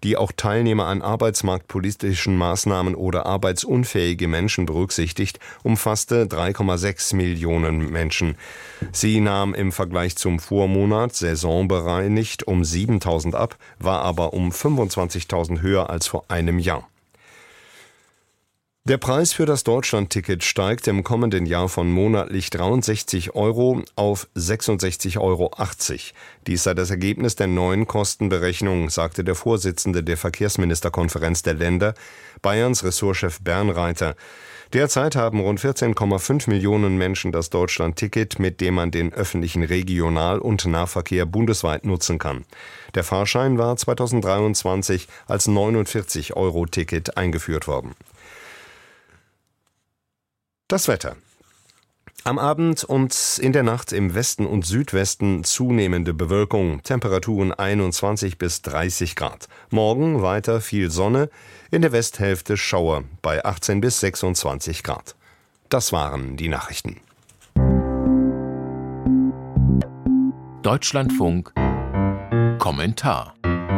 die auch Teilnehmer an arbeitsmarktpolitischen Maßnahmen oder arbeitsunfähige Menschen berücksichtigt, umfasste 3,6 Millionen Menschen. Sie nahm im Vergleich zum Vormonat saisonbereinigt um 7.000 ab, war aber um 25.000 höher als vor einem Jahr. Der Preis für das Deutschlandticket steigt im kommenden Jahr von monatlich 63 € auf 66,80 €. Dies sei das Ergebnis der neuen Kostenberechnung, sagte der Vorsitzende der Verkehrsministerkonferenz der Länder, Bayerns Ressortchef Bernreiter. Derzeit haben rund 14,5 Millionen Menschen das Deutschlandticket, mit dem man den öffentlichen Regional- und Nahverkehr bundesweit nutzen kann. Der Fahrschein war 2023 als 49-Euro-Ticket eingeführt worden. Das Wetter. Am Abend und in der Nacht im Westen und Südwesten zunehmende Bewölkung, Temperaturen 21 bis 30 Grad. Morgen weiter viel Sonne, in der Westhälfte Schauer bei 18 bis 26 Grad. Das waren die Nachrichten. Deutschlandfunk Kommentar.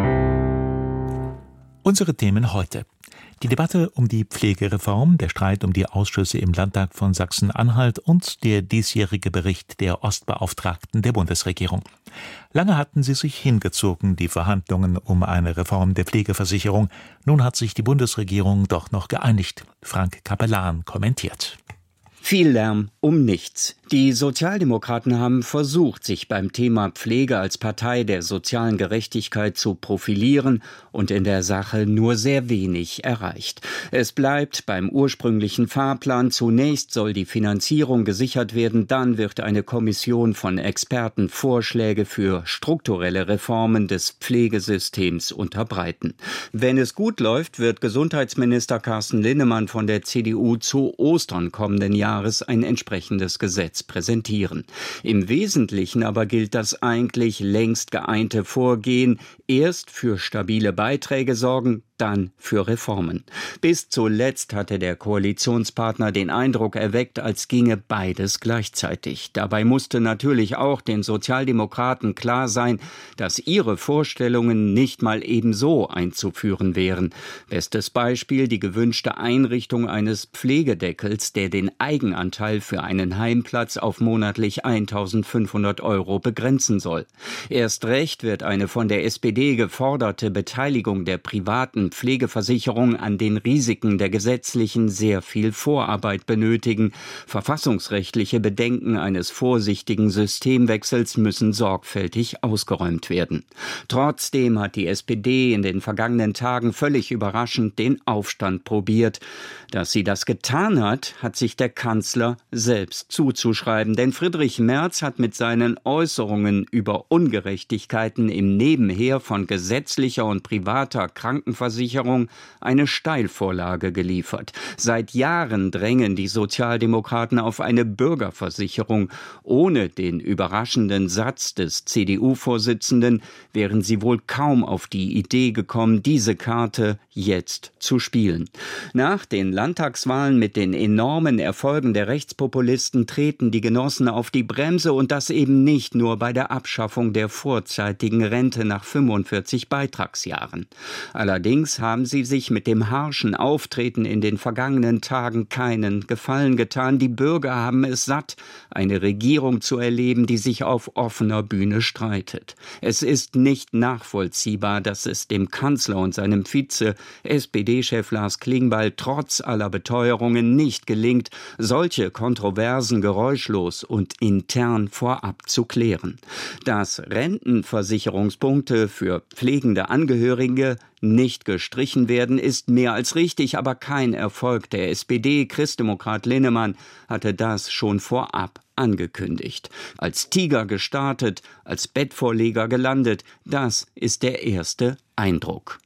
Unsere Themen heute. Die Debatte um die Pflegereform, der Streit um die Ausschüsse im Landtag von Sachsen-Anhalt und der diesjährige Bericht der Ostbeauftragten der Bundesregierung. Lange hatten sie sich hingezogen, die Verhandlungen um eine Reform der Pflegeversicherung. Nun hat sich die Bundesregierung doch noch geeinigt. Frank Capellan kommentiert. Viel Lärm um nichts. Die Sozialdemokraten haben versucht, sich beim Thema Pflege als Partei der sozialen Gerechtigkeit zu profilieren und in der Sache nur sehr wenig erreicht. Es bleibt beim ursprünglichen Fahrplan. Zunächst soll die Finanzierung gesichert werden, dann wird eine Kommission von Experten Vorschläge für strukturelle Reformen des Pflegesystems unterbreiten. Wenn es gut läuft, wird Gesundheitsminister Carsten Linnemann von der CDU zu Ostern kommenden Jahres ein entsprechendes Gesetz präsentieren. Im Wesentlichen aber gilt das eigentlich längst geeinte Vorgehen: erst für stabile Beiträge sorgen, dann für Reformen. Bis zuletzt hatte der Koalitionspartner den Eindruck erweckt, als ginge beides gleichzeitig. Dabei musste natürlich auch den Sozialdemokraten klar sein, dass ihre Vorstellungen nicht mal ebenso einzuführen wären. Bestes Beispiel: die gewünschte Einrichtung eines Pflegedeckels, der den Eigenanteil für einen Heimplatz auf monatlich 1.500 € begrenzen soll. Erst recht wird eine von der SPD geforderte Beteiligung der privaten Pflegeversicherung an den Risiken der gesetzlichen sehr viel Vorarbeit benötigen. Verfassungsrechtliche Bedenken eines vorsichtigen Systemwechsels müssen sorgfältig ausgeräumt werden. Trotzdem hat die SPD in den vergangenen Tagen völlig überraschend den Aufstand probiert. Dass sie das getan hat, hat sich der Kanzler selbst zuzuschreiben. Denn Friedrich Merz hat mit seinen Äußerungen über Ungerechtigkeiten im Nebenher von gesetzlicher und privater Krankenversicherung eine Steilvorlage geliefert. Seit Jahren drängen die Sozialdemokraten auf eine Bürgerversicherung. Ohne den überraschenden Satz des CDU-Vorsitzenden wären sie wohl kaum auf die Idee gekommen, diese Karte jetzt zu spielen. Nach den Landtagswahlen mit den enormen Erfolgen der Rechtspopulisten treten die Genossen auf die Bremse, und das eben nicht nur bei der Abschaffung der vorzeitigen Rente nach 45 Beitragsjahren. Allerdings haben sie sich mit dem harschen Auftreten in den vergangenen Tagen keinen Gefallen getan. Die Bürger haben es satt, eine Regierung zu erleben, die sich auf offener Bühne streitet. Es ist nicht nachvollziehbar, dass es dem Kanzler und seinem Vize, SPD-Chef Lars Klingbeil, trotz aller Beteuerungen nicht gelingt, solche Kontroversen geräuschlos und intern vorab zu klären. Dass Rentenversicherungspunkte für pflegende Angehörige nicht gestrichen werden, ist mehr als richtig, aber kein Erfolg der SPD. Christdemokrat Linnemann hatte das schon vorab angekündigt. Als Tiger gestartet, als Bettvorleger gelandet, das ist der erste Eindruck.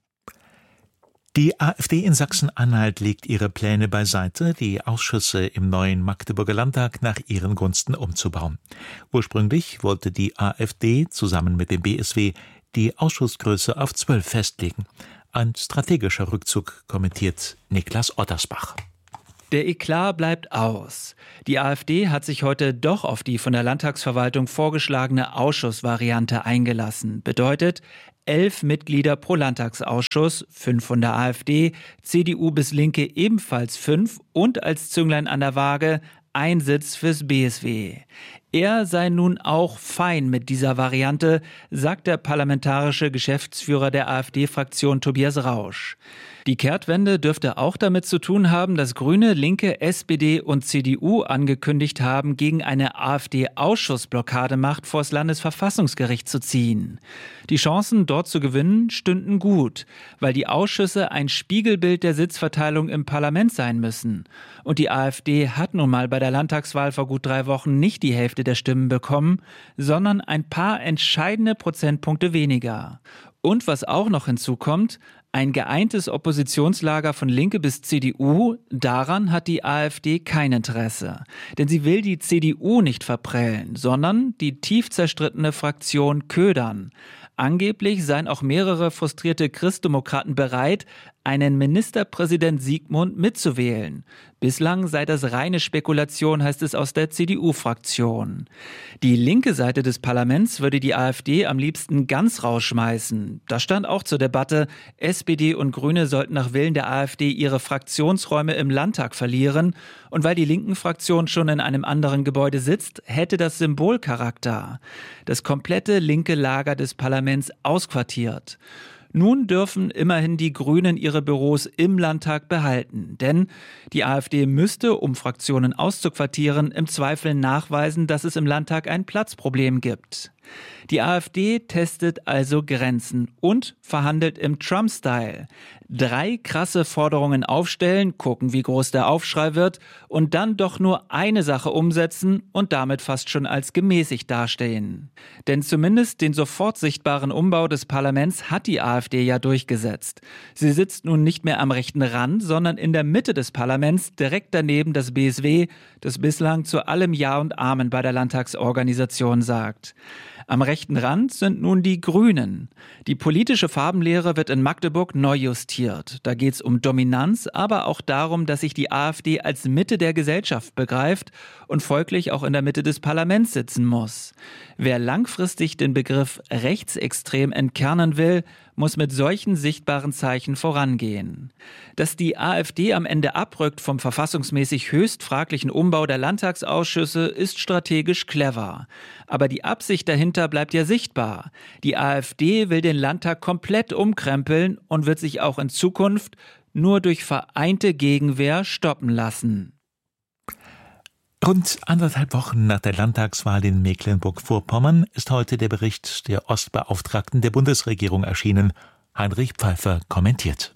Die AfD in Sachsen-Anhalt legt ihre Pläne beiseite, die Ausschüsse im neuen Magdeburger Landtag nach ihren Gunsten umzubauen. Ursprünglich wollte die AfD zusammen mit dem BSW die Ausschussgröße auf 12 festlegen. Ein strategischer Rückzug, kommentiert Niklas Ottersbach. Der Eklat bleibt aus. Die AfD hat sich heute doch auf die von der Landtagsverwaltung vorgeschlagene Ausschussvariante eingelassen. Bedeutet, 11 Mitglieder pro Landtagsausschuss, 5 von der AfD, CDU bis Linke ebenfalls 5 und als Zünglein an der Waage ein Sitz fürs BSW. Er sei nun auch fein mit dieser Variante, sagt der parlamentarische Geschäftsführer der AfD-Fraktion Tobias Rausch. Die Kehrtwende dürfte auch damit zu tun haben, dass Grüne, Linke, SPD und CDU angekündigt haben, gegen eine AfD-Ausschussblockademacht vors Landesverfassungsgericht zu ziehen. Die Chancen, dort zu gewinnen, stünden gut, weil die Ausschüsse ein Spiegelbild der Sitzverteilung im Parlament sein müssen. Und die AfD hat nun mal bei der Landtagswahl vor gut 3 Wochen nicht die Hälfte der Stimmen bekommen, sondern ein paar entscheidende Prozentpunkte weniger. Und was auch noch hinzukommt, ein geeintes Oppositionslager von Linke bis CDU, daran hat die AfD kein Interesse. Denn sie will die CDU nicht verprellen, sondern die tief zerstrittene Fraktion ködern. Angeblich seien auch mehrere frustrierte Christdemokraten bereit, einen Ministerpräsident Sigmund mitzuwählen. Bislang sei das reine Spekulation, heißt es aus der CDU-Fraktion. Die linke Seite des Parlaments würde die AfD am liebsten ganz rausschmeißen. Das stand auch zur Debatte. SPD und Grüne sollten nach Willen der AfD ihre Fraktionsräume im Landtag verlieren. Und weil die linken Fraktion schon in einem anderen Gebäude sitzt, hätte das Symbolcharakter. Das komplette linke Lager des Parlaments ausquartiert. Nun dürfen immerhin die Grünen ihre Büros im Landtag behalten. Denn die AfD müsste, um Fraktionen auszuquartieren, im Zweifel nachweisen, dass es im Landtag ein Platzproblem gibt. Die AfD testet also Grenzen und verhandelt im Trump-Style. 3 krasse Forderungen aufstellen, gucken, wie groß der Aufschrei wird und dann doch nur eine Sache umsetzen und damit fast schon als gemäßigt dastehen. Denn zumindest den sofort sichtbaren Umbau des Parlaments hat die AfD ja durchgesetzt. Sie sitzt nun nicht mehr am rechten Rand, sondern in der Mitte des Parlaments, direkt daneben das BSW, das bislang zu allem Ja und Amen bei der Landtagsorganisation sagt. Am rechten Rand sind nun die Grünen. Die politische Farbenlehre wird in Magdeburg neu justiert. Da geht es um Dominanz, aber auch darum, dass sich die AfD als Mitte der Gesellschaft begreift und folglich auch in der Mitte des Parlaments sitzen muss. Wer langfristig den Begriff rechtsextrem entkernen will, muss mit solchen sichtbaren Zeichen vorangehen. Dass die AfD am Ende abrückt vom verfassungsmäßig höchst fraglichen Umbau der Landtagsausschüsse, ist strategisch clever. Aber die Absicht dahinter bleibt ja sichtbar. Die AfD will den Landtag komplett umkrempeln und wird sich auch in Zukunft nur durch vereinte Gegenwehr stoppen lassen. Rund 1,5 Wochen nach der Landtagswahl in Mecklenburg-Vorpommern ist heute der Bericht der Ostbeauftragten der Bundesregierung erschienen. Heinrich Pfeiffer kommentiert.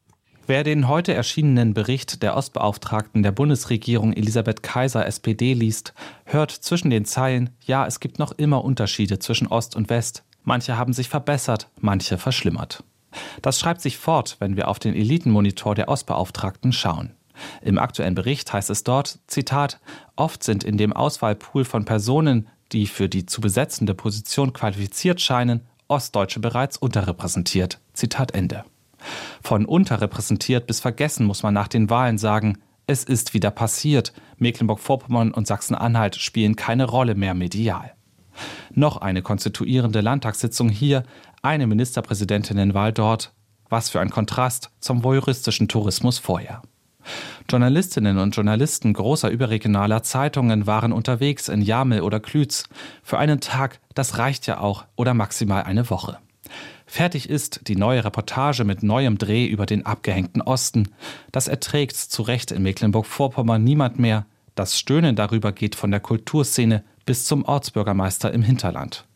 Wer den heute erschienenen Bericht der Ostbeauftragten der Bundesregierung Elisabeth Kaiser, SPD, liest, hört zwischen den Zeilen, ja, es gibt noch immer Unterschiede zwischen Ost und West. Manche haben sich verbessert, manche verschlimmert. Das schreibt sich fort, wenn wir auf den Elitenmonitor der Ostbeauftragten schauen. Im aktuellen Bericht heißt es dort, Zitat, oft sind in dem Auswahlpool von Personen, die für die zu besetzende Position qualifiziert scheinen, Ostdeutsche bereits unterrepräsentiert. Zitat Ende. Von unterrepräsentiert bis vergessen muss man nach den Wahlen sagen, es ist wieder passiert. Mecklenburg-Vorpommern und Sachsen-Anhalt spielen keine Rolle mehr medial. Noch eine konstituierende Landtagssitzung hier, eine Ministerpräsidentinnenwahl dort. Was für ein Kontrast zum voyeuristischen Tourismus vorher. Journalistinnen und Journalisten großer überregionaler Zeitungen waren unterwegs in Jamel oder Klütz. Für einen Tag, das reicht ja auch, oder maximal eine Woche. Fertig ist die neue Reportage mit neuem Dreh über den abgehängten Osten. Das erträgt zu Recht in Mecklenburg-Vorpommern niemand mehr. Das Stöhnen darüber geht von der Kulturszene bis zum Ortsbürgermeister im Hinterland.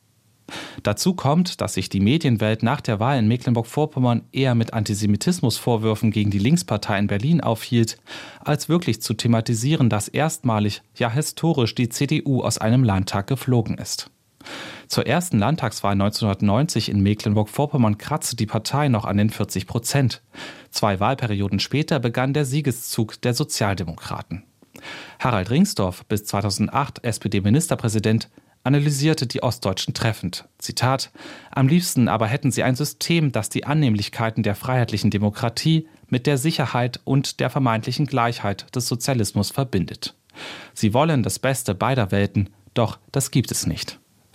Dazu kommt, dass sich die Medienwelt nach der Wahl in Mecklenburg-Vorpommern eher mit Antisemitismusvorwürfen gegen die Linkspartei in Berlin aufhielt, als wirklich zu thematisieren, dass erstmalig, ja historisch, die CDU aus einem Landtag geflogen ist. Zur ersten Landtagswahl 1990 in Mecklenburg-Vorpommern kratzte die Partei noch an den 40%. 2 Wahlperioden später begann der Siegeszug der Sozialdemokraten. Harald Ringsdorf, bis 2008 SPD-Ministerpräsident, analysierte die Ostdeutschen treffend. Zitat: Am liebsten aber hätten sie ein System, das die Annehmlichkeiten der freiheitlichen Demokratie mit der Sicherheit und der vermeintlichen Gleichheit des Sozialismus verbindet. Sie wollen das Beste beider Welten, doch das gibt es nicht.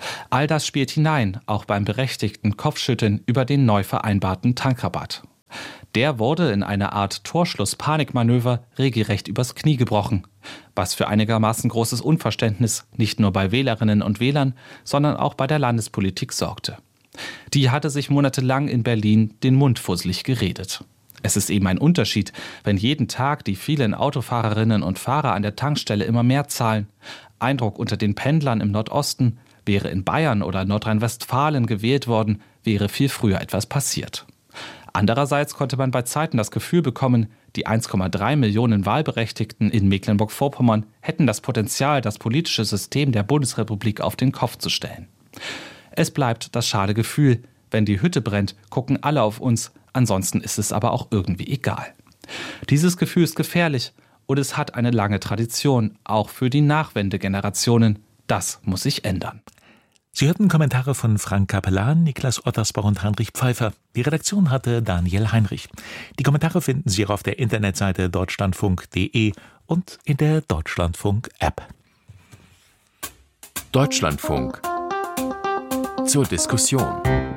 All das spielt hinein, auch beim berechtigten Kopfschütteln über den neu vereinbarten Tankrabatt. Der wurde in einer Art Torschluss-Panikmanöver regelrecht übers Knie gebrochen, was für einigermaßen großes Unverständnis nicht nur bei Wählerinnen und Wählern, sondern auch bei der Landespolitik sorgte. Die hatte sich monatelang in Berlin den Mund fusselig geredet. Es ist eben ein Unterschied, wenn jeden Tag die vielen Autofahrerinnen und Fahrer an der Tankstelle immer mehr zahlen. Eindruck unter den Pendlern im Nordosten: wäre in Bayern oder Nordrhein-Westfalen gewählt worden, wäre viel früher etwas passiert. Andererseits konnte man bei Zeiten das Gefühl bekommen, die 1,3 Millionen Wahlberechtigten in Mecklenburg-Vorpommern hätten das Potenzial, das politische System der Bundesrepublik auf den Kopf zu stellen. Es bleibt das schade Gefühl: wenn die Hütte brennt, gucken alle auf uns, ansonsten ist es aber auch irgendwie egal. Dieses Gefühl ist gefährlich und es hat eine lange Tradition, auch für die Nachwendegenerationen. Das muss sich ändern. Sie hörten Kommentare von Frank Capellan, Niklas Ottersbach und Heinrich Pfeiffer. Die Redaktion hatte Daniel Heinrich. Die Kommentare finden Sie auch auf der Internetseite deutschlandfunk.de und in der Deutschlandfunk-App. Deutschlandfunk zur Diskussion.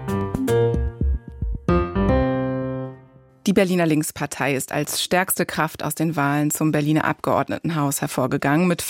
Die Berliner Linkspartei ist als stärkste Kraft aus den Wahlen zum Berliner Abgeordnetenhaus hervorgegangen mit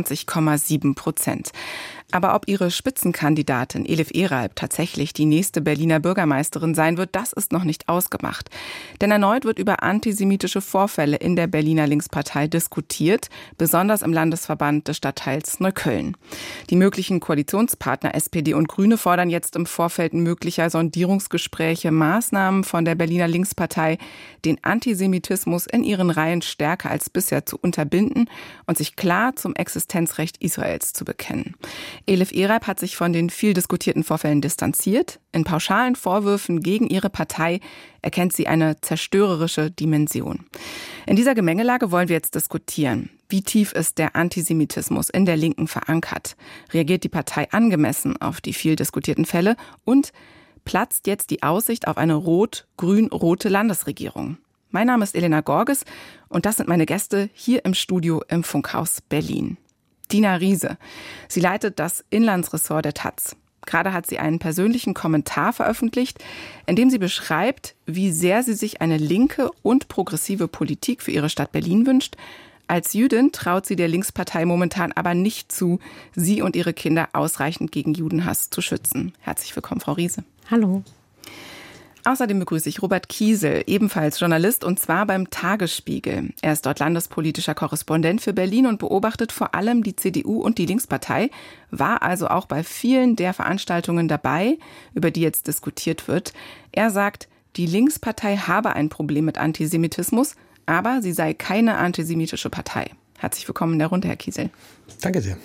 25,7%. Aber ob ihre Spitzenkandidatin Elif Eralp tatsächlich die nächste Berliner Bürgermeisterin sein wird, das ist noch nicht ausgemacht. Denn erneut wird über antisemitische Vorfälle in der Berliner Linkspartei diskutiert, besonders im Landesverband des Stadtteils Neukölln. Die möglichen Koalitionspartner SPD und Grüne fordern jetzt im Vorfeld möglicher Sondierungsgespräche Maßnahmen von der Berliner Linkspartei, den Antisemitismus in ihren Reihen stärker als bisher zu unterbinden und sich klar zum Existenzrecht Israels zu bekennen. Elif Eralp hat sich von den viel diskutierten Vorfällen distanziert. In pauschalen Vorwürfen gegen ihre Partei erkennt sie eine zerstörerische Dimension. In dieser Gemengelage wollen wir jetzt diskutieren. Wie tief ist der Antisemitismus in der Linken verankert? Reagiert die Partei angemessen auf die viel diskutierten Fälle? Und platzt jetzt die Aussicht auf eine rot-grün-rote Landesregierung? Mein Name ist Elena Gorges und das sind meine Gäste hier im Studio im Funkhaus Berlin. Dina Riese. Sie leitet das Inlandsressort der taz. Gerade hat sie einen persönlichen Kommentar veröffentlicht, in dem sie beschreibt, wie sehr sie sich eine linke und progressive Politik für ihre Stadt Berlin wünscht. Als Jüdin traut sie der Linkspartei momentan aber nicht zu, sie und ihre Kinder ausreichend gegen Judenhass zu schützen. Herzlich willkommen, Frau Riese. Hallo. Außerdem begrüße ich Robert Kiesel, ebenfalls Journalist, und zwar beim Tagesspiegel. Er ist dort landespolitischer Korrespondent für Berlin und beobachtet vor allem die CDU und die Linkspartei, war also auch bei vielen der Veranstaltungen dabei, über die jetzt diskutiert wird. Er sagt, die Linkspartei habe ein Problem mit Antisemitismus, aber sie sei keine antisemitische Partei. Herzlich willkommen in der Runde, Herr Kiesel. Danke sehr.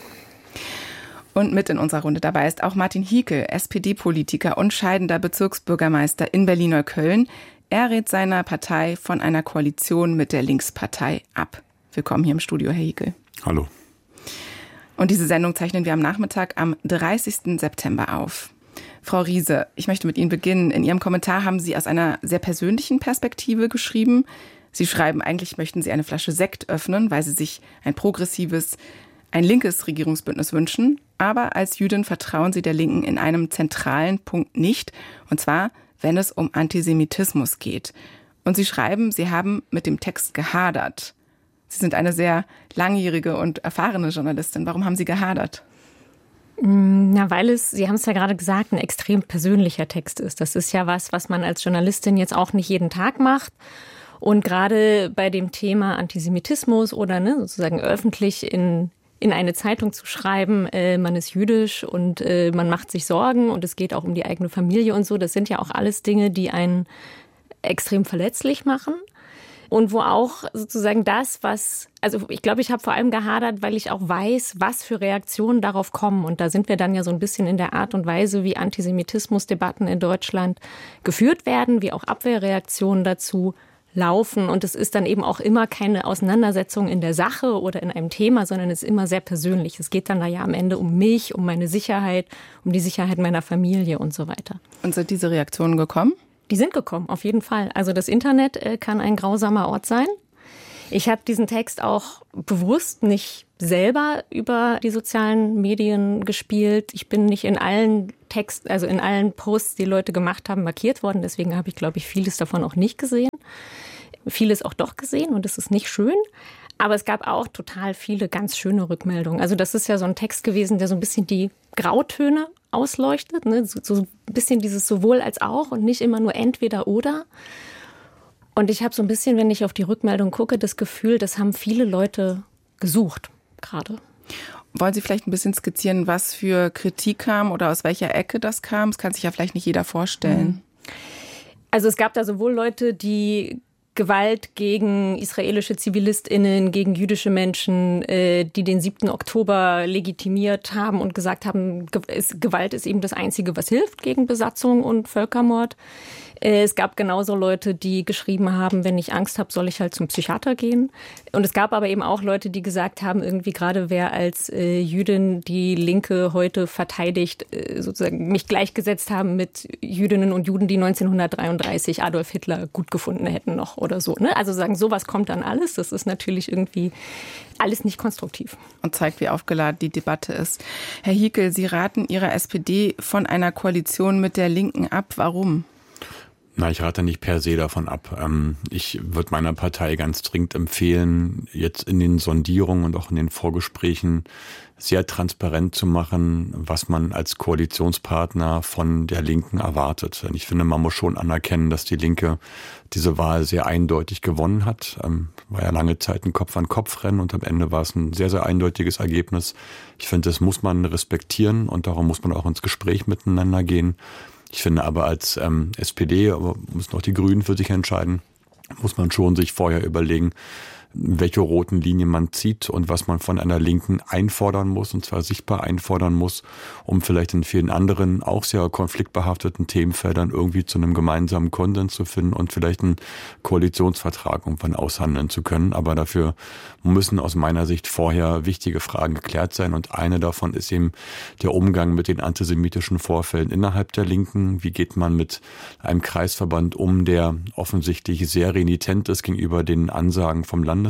Und mit in unserer Runde dabei ist auch Martin Hiekel, SPD-Politiker und scheidender Bezirksbürgermeister in Berlin-Neukölln. Er rät seiner Partei von einer Koalition mit der Linkspartei ab. Willkommen hier im Studio, Herr Hiekel. Hallo. Und diese Sendung zeichnen wir am Nachmittag am 30. September auf. Frau Riese, ich möchte mit Ihnen beginnen. In Ihrem Kommentar haben Sie aus einer sehr persönlichen Perspektive geschrieben. Sie schreiben, eigentlich möchten Sie eine Flasche Sekt öffnen, weil Sie sich ein linkes Regierungsbündnis wünschen. Aber als Jüdin vertrauen Sie der Linken in einem zentralen Punkt nicht. Und zwar, wenn es um Antisemitismus geht. Und Sie schreiben, Sie haben mit dem Text gehadert. Sie sind eine sehr langjährige und erfahrene Journalistin. Warum haben Sie gehadert? Na, weil es, Sie haben es ja gerade gesagt, ein extrem persönlicher Text ist. Das ist ja was man als Journalistin jetzt auch nicht jeden Tag macht. Und gerade bei dem Thema Antisemitismus oder sozusagen öffentlich in eine Zeitung zu schreiben, man ist jüdisch und man macht sich Sorgen und es geht auch um die eigene Familie und so. Das sind ja auch alles Dinge, die einen extrem verletzlich machen. Und wo auch sozusagen ich glaube, ich habe vor allem gehadert, weil ich auch weiß, was für Reaktionen darauf kommen. Und da sind wir dann ja so ein bisschen in der Art und Weise, wie Antisemitismusdebatten in Deutschland geführt werden, wie auch Abwehrreaktionen dazu laufen. Und es ist dann eben auch immer keine Auseinandersetzung in der Sache oder in einem Thema, sondern es ist immer sehr persönlich. Es geht dann da ja am Ende um mich, um meine Sicherheit, um die Sicherheit meiner Familie und so weiter. Und sind diese Reaktionen gekommen? Die sind gekommen, auf jeden Fall. Also das Internet kann ein grausamer Ort sein. Ich habe diesen Text auch bewusst nicht selber über die sozialen Medien gespielt. Ich bin nicht in allen in allen Posts, die Leute gemacht haben, markiert worden. Deswegen habe ich, glaube ich, vieles davon auch nicht gesehen. Vieles auch doch gesehen und es ist nicht schön. Aber es gab auch total viele ganz schöne Rückmeldungen. Also das ist ja so ein Text gewesen, der so ein bisschen die Grautöne ausleuchtet. Ne? So ein bisschen dieses sowohl als auch und nicht immer nur entweder oder. Und ich habe so ein bisschen, wenn ich auf die Rückmeldung gucke, das Gefühl, das haben viele Leute gesucht gerade. Wollen Sie vielleicht ein bisschen skizzieren, was für Kritik kam oder aus welcher Ecke das kam? Das kann sich ja vielleicht nicht jeder vorstellen. Also es gab da sowohl Leute, die Gewalt gegen israelische ZivilistInnen, gegen jüdische Menschen, die den 7. Oktober legitimiert haben und gesagt haben, Gewalt ist eben das Einzige, was hilft gegen Besatzung und Völkermord. Es gab genauso Leute, die geschrieben haben, wenn ich Angst habe, soll ich halt zum Psychiater gehen. Und es gab aber eben auch Leute, die gesagt haben, irgendwie gerade wer als Jüdin die Linke heute verteidigt, sozusagen mich gleichgesetzt haben mit Jüdinnen und Juden, die 1933 Adolf Hitler gut gefunden hätten noch oder so. Ne? Also sagen, sowas kommt dann alles. Das ist natürlich irgendwie alles nicht konstruktiv. Und zeigt, wie aufgeladen die Debatte ist. Herr Hickel, Sie raten Ihrer SPD von einer Koalition mit der Linken ab. Warum? Na, ich rate nicht per se davon ab. Ich würde meiner Partei ganz dringend empfehlen, jetzt in den Sondierungen und auch in den Vorgesprächen sehr transparent zu machen, was man als Koalitionspartner von der Linken erwartet. Ich finde, man muss schon anerkennen, dass die Linke diese Wahl sehr eindeutig gewonnen hat. War ja lange Zeit ein Kopf-an-Kopf-Rennen und am Ende war es ein sehr, sehr eindeutiges Ergebnis. Ich finde, das muss man respektieren und darum muss man auch ins Gespräch miteinander gehen. Ich finde aber als SPD, aber müssen auch die Grünen für sich entscheiden, muss man schon sich vorher überlegen, welche roten Linien man zieht und was man von einer Linken einfordern muss, und zwar sichtbar einfordern muss, um vielleicht in vielen anderen, auch sehr konfliktbehafteten Themenfeldern irgendwie zu einem gemeinsamen Konsens zu finden und vielleicht einen Koalitionsvertrag irgendwann aushandeln zu können. Aber dafür müssen aus meiner Sicht vorher wichtige Fragen geklärt sein, und eine davon ist eben der Umgang mit den antisemitischen Vorfällen innerhalb der Linken. Wie geht man mit einem Kreisverband um, der offensichtlich sehr renitent ist gegenüber den Ansagen vom Landesverband?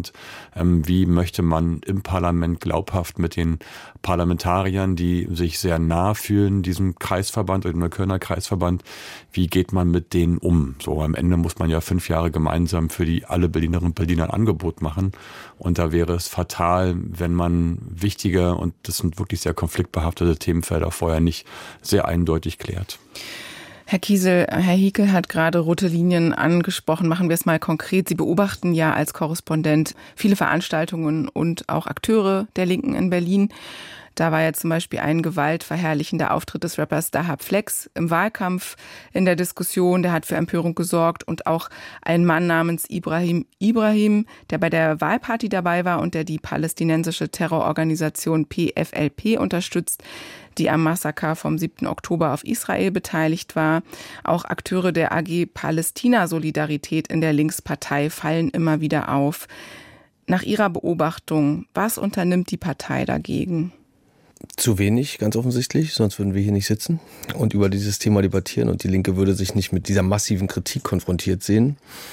Wie möchte man im Parlament glaubhaft mit den Parlamentariern, die sich sehr nah fühlen, diesem Kreisverband oder dem Neuköllner Kreisverband, wie geht man mit denen um? So, am Ende muss man ja 5 Jahre gemeinsam für alle Berlinerinnen und Berliner ein Angebot machen. Und da wäre es fatal, wenn man wichtige, und das sind wirklich sehr konfliktbehaftete Themenfelder, vorher nicht sehr eindeutig klärt. Herr Kiesel, Herr Hickel hat gerade rote Linien angesprochen. Machen wir es mal konkret. Sie beobachten ja als Korrespondent viele Veranstaltungen und auch Akteure der Linken in Berlin. Da war ja zum Beispiel ein gewaltverherrlichender Auftritt des Rappers Dahab Flex im Wahlkampf in der Diskussion. Der hat für Empörung gesorgt, und auch ein Mann namens Ibrahim, der bei der Wahlparty dabei war und der die palästinensische Terrororganisation PFLP unterstützt, die am Massaker vom 7. Oktober auf Israel beteiligt war. Auch Akteure der AG Palästina-Solidarität in der Linkspartei fallen immer wieder auf. Nach Ihrer Beobachtung, was unternimmt die Partei dagegen? Zu wenig, ganz offensichtlich, sonst würden wir hier nicht sitzen und über dieses Thema debattieren, und die Linke würde sich nicht mit dieser massiven Kritik konfrontiert sehen.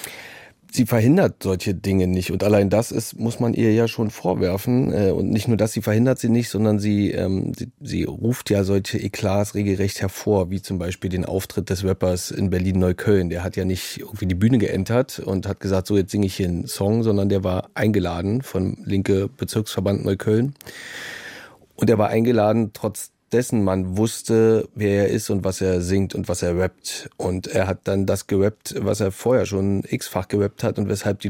Sie verhindert solche Dinge nicht, und allein das muss man ihr ja schon vorwerfen. Und nicht nur das, sie verhindert sie nicht, sondern sie ruft ja solche Eklats regelrecht hervor, wie zum Beispiel den Auftritt des Rappers in Berlin-Neukölln. Der hat ja nicht irgendwie die Bühne geentert und hat gesagt, so jetzt singe ich hier einen Song, sondern der war eingeladen vom linke Bezirksverband Neukölln. Und er war eingeladen, trotz dessen man wusste, wer er ist und was er singt und was er rappt. Und er hat dann das gerappt, was er vorher schon x-fach gerappt hat und weshalb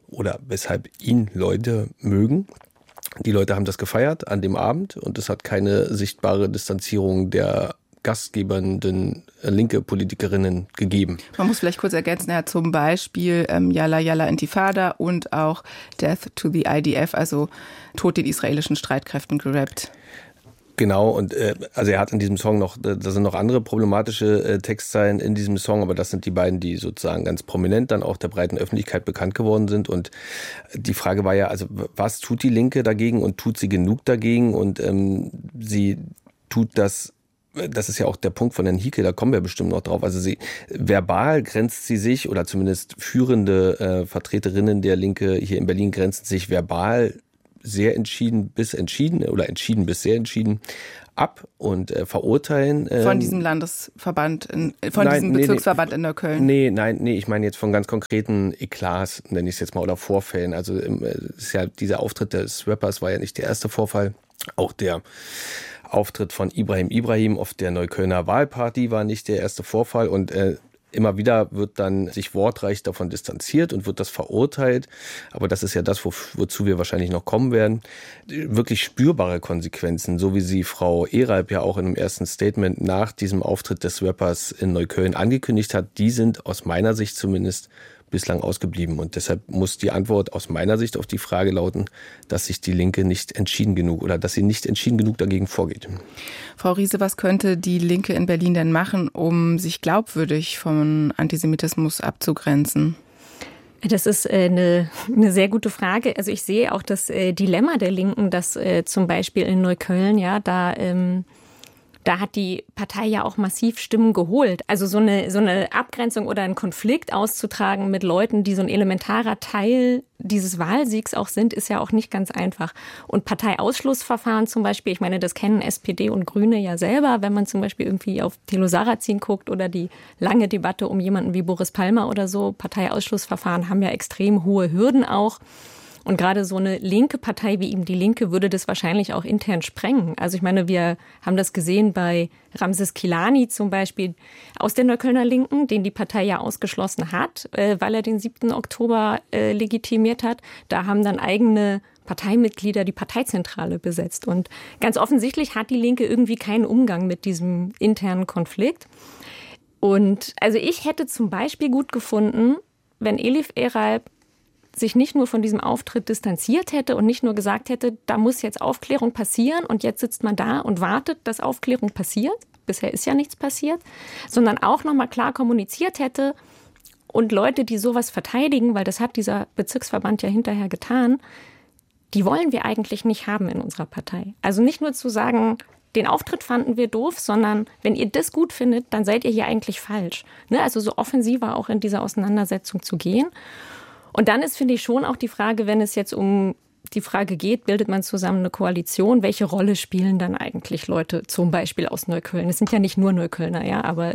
ihn Leute mögen. Die Leute haben das gefeiert an dem Abend, und es hat keine sichtbare Distanzierung der gastgebenden linke Politikerinnen gegeben. Man muss vielleicht kurz ergänzen, er hat zum Beispiel Yalla Yalla Intifada und auch Death to the IDF, also Tod den israelischen Streitkräften, gerappt. Genau, und also er hat in diesem Song noch, da sind noch andere problematische Textzeilen in diesem Song, aber das sind die beiden, die sozusagen ganz prominent dann auch der breiten Öffentlichkeit bekannt geworden sind. Und die Frage war ja, also was tut die Linke dagegen und tut sie genug dagegen? Und sie tut das das ist ja auch der Punkt von Herrn Hickel, da kommen wir bestimmt noch drauf. Also verbal grenzt sie sich, oder zumindest führende Vertreterinnen der Linke hier in Berlin grenzen sich verbal sehr entschieden bis entschieden oder entschieden bis sehr entschieden ab und verurteilen. Von diesem Landesverband, diesem Bezirksverband in Neukölln? Nee, ich meine jetzt von ganz konkreten Eklats, nenne ich es jetzt mal, oder Vorfällen. Also ist ja, dieser Auftritt des Rappers war ja nicht der erste Vorfall. Auch der Auftritt von Ibrahim auf der Neuköllner Wahlparty war nicht der erste Vorfall. Und immer wieder wird dann sich wortreich davon distanziert und wird das verurteilt. Aber das ist ja das, wozu wir wahrscheinlich noch kommen werden. Wirklich spürbare Konsequenzen, so wie sie Frau Eralb ja auch in einem ersten Statement nach diesem Auftritt des Rappers in Neukölln angekündigt hat, die sind aus meiner Sicht zumindest bislang ausgeblieben. Und deshalb muss die Antwort aus meiner Sicht auf die Frage lauten, dass sich die Linke nicht entschieden genug oder dass sie nicht entschieden genug dagegen vorgeht. Frau Riese, was könnte die Linke in Berlin denn machen, um sich glaubwürdig vom Antisemitismus abzugrenzen? Das ist eine sehr gute Frage. Also ich sehe auch das Dilemma der Linken, dass zum Beispiel in Neukölln, ja, da hat die Partei ja auch massiv Stimmen geholt. Also so eine Abgrenzung oder einen Konflikt auszutragen mit Leuten, die so ein elementarer Teil dieses Wahlsiegs auch sind, ist ja auch nicht ganz einfach. Und Parteiausschlussverfahren zum Beispiel, ich meine, das kennen SPD und Grüne ja selber, wenn man zum Beispiel irgendwie auf Thilo Sarrazin guckt oder die lange Debatte um jemanden wie Boris Palmer oder so. Parteiausschlussverfahren haben ja extrem hohe Hürden auch. Und gerade so eine linke Partei wie eben die Linke würde das wahrscheinlich auch intern sprengen. Also ich meine, wir haben das gesehen bei Ramses Kilani zum Beispiel aus der Neuköllner Linken, den die Partei ja ausgeschlossen hat, weil er den 7. Oktober legitimiert hat. Da haben dann eigene Parteimitglieder die Parteizentrale besetzt. Und ganz offensichtlich hat die Linke irgendwie keinen Umgang mit diesem internen Konflikt. Und also ich hätte zum Beispiel gut gefunden, wenn Elif Eralb sich nicht nur von diesem Auftritt distanziert hätte und nicht nur gesagt hätte, da muss jetzt Aufklärung passieren und jetzt sitzt man da und wartet, dass Aufklärung passiert. Bisher ist ja nichts passiert. Sondern auch nochmal klar kommuniziert hätte und Leute, die sowas verteidigen, weil das hat dieser Bezirksverband ja hinterher getan, die wollen wir eigentlich nicht haben in unserer Partei. Also nicht nur zu sagen, den Auftritt fanden wir doof, sondern wenn ihr das gut findet, dann seid ihr hier eigentlich falsch. Ne? Also so offensiver auch in dieser Auseinandersetzung zu gehen. Und dann ist, finde ich, schon auch die Frage, wenn es jetzt um die Frage geht, bildet man zusammen eine Koalition, welche Rolle spielen dann eigentlich Leute, zum Beispiel aus Neukölln? Es sind ja nicht nur Neuköllner, ja, aber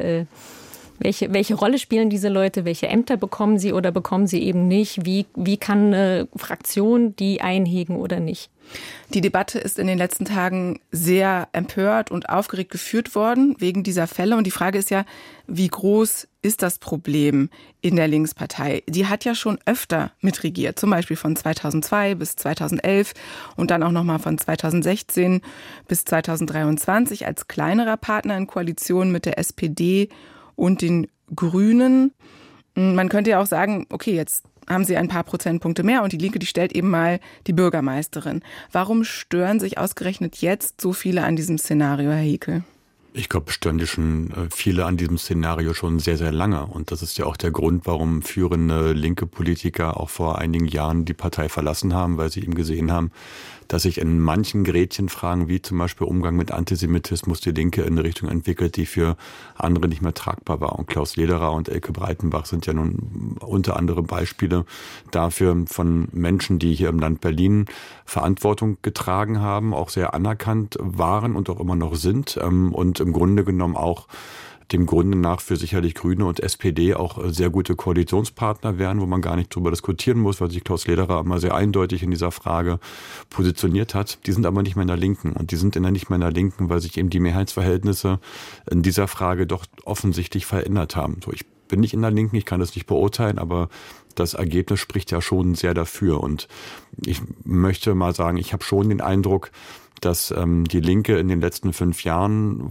welche Rolle spielen diese Leute? Welche Ämter bekommen sie oder bekommen sie eben nicht? Wie kann eine Fraktion die einhegen oder nicht? Die Debatte ist in den letzten Tagen sehr empört und aufgeregt geführt worden wegen dieser Fälle. Und die Frage ist ja, wie groß ist das Problem in der Linkspartei? Die hat ja schon öfter mitregiert, zum Beispiel von 2002 bis 2011 und dann auch nochmal von 2016 bis 2023 als kleinerer Partner in Koalition mit der SPD und den Grünen. Man könnte ja auch sagen, okay, jetzt haben sie ein paar Prozentpunkte mehr und die Linke, die stellt eben mal die Bürgermeisterin. Warum stören sich ausgerechnet jetzt so viele an diesem Szenario, Herr Hickel? Ich glaube, stören die schon viele an diesem Szenario schon sehr, sehr lange. Und das ist ja auch der Grund, warum führende linke Politiker auch vor einigen Jahren die Partei verlassen haben, weil sie eben gesehen haben, dass sich in manchen Gretchenfragen, wie zum Beispiel Umgang mit Antisemitismus, die Linke in eine Richtung entwickelt, die für andere nicht mehr tragbar war. Und Klaus Lederer und Elke Breitenbach sind ja nun unter anderem Beispiele dafür von Menschen, die hier im Land Berlin Verantwortung getragen haben, auch sehr anerkannt waren und auch immer noch sind und im Grunde genommen auch dem Grunde nach für sicherlich Grüne und SPD auch sehr gute Koalitionspartner wären, wo man gar nicht drüber diskutieren muss, weil sich Klaus Lederer immer sehr eindeutig in dieser Frage positioniert hat. Die sind aber nicht mehr in der Linken und die sind nicht mehr in der Linken, weil sich eben die Mehrheitsverhältnisse in dieser Frage doch offensichtlich verändert haben. So, ich bin nicht in der Linken, ich kann das nicht beurteilen, aber das Ergebnis spricht ja schon sehr dafür. Und ich möchte mal sagen, ich habe schon den Eindruck, dass die Linke in den letzten 5 Jahren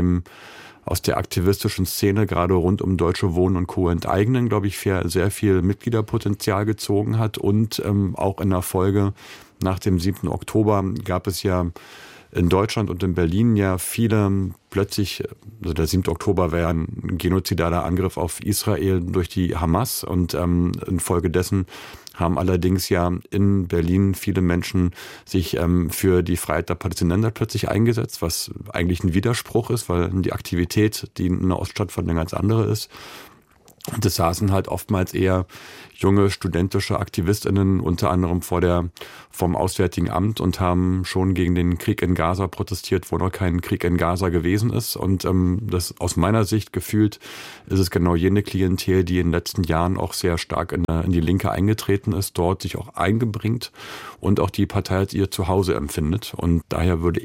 aus der aktivistischen Szene, gerade rund um Deutsche Wohnen und Co. enteignen, glaube ich, sehr viel Mitgliederpotenzial gezogen hat. Und auch in der Folge nach dem 7. Oktober gab es ja in Deutschland und in Berlin ja viele plötzlich, also der 7. Oktober war ja ein genozidaler Angriff auf Israel durch die Hamas und infolgedessen haben allerdings ja in Berlin viele Menschen sich für die Freiheit der Palästinenser plötzlich eingesetzt, was eigentlich ein Widerspruch ist, weil die Aktivität, die in der Oststadt von eine ganz andere ist. Und es saßen halt oftmals eher junge studentische AktivistInnen, unter anderem vom Auswärtigen Amt, und haben schon gegen den Krieg in Gaza protestiert, wo noch kein Krieg in Gaza gewesen ist. Und das aus meiner Sicht gefühlt ist es genau jene Klientel, die in den letzten Jahren auch sehr stark in die Linke eingetreten ist, dort sich auch eingebringt und auch die Partei als ihr Zuhause empfindet. Und daher habe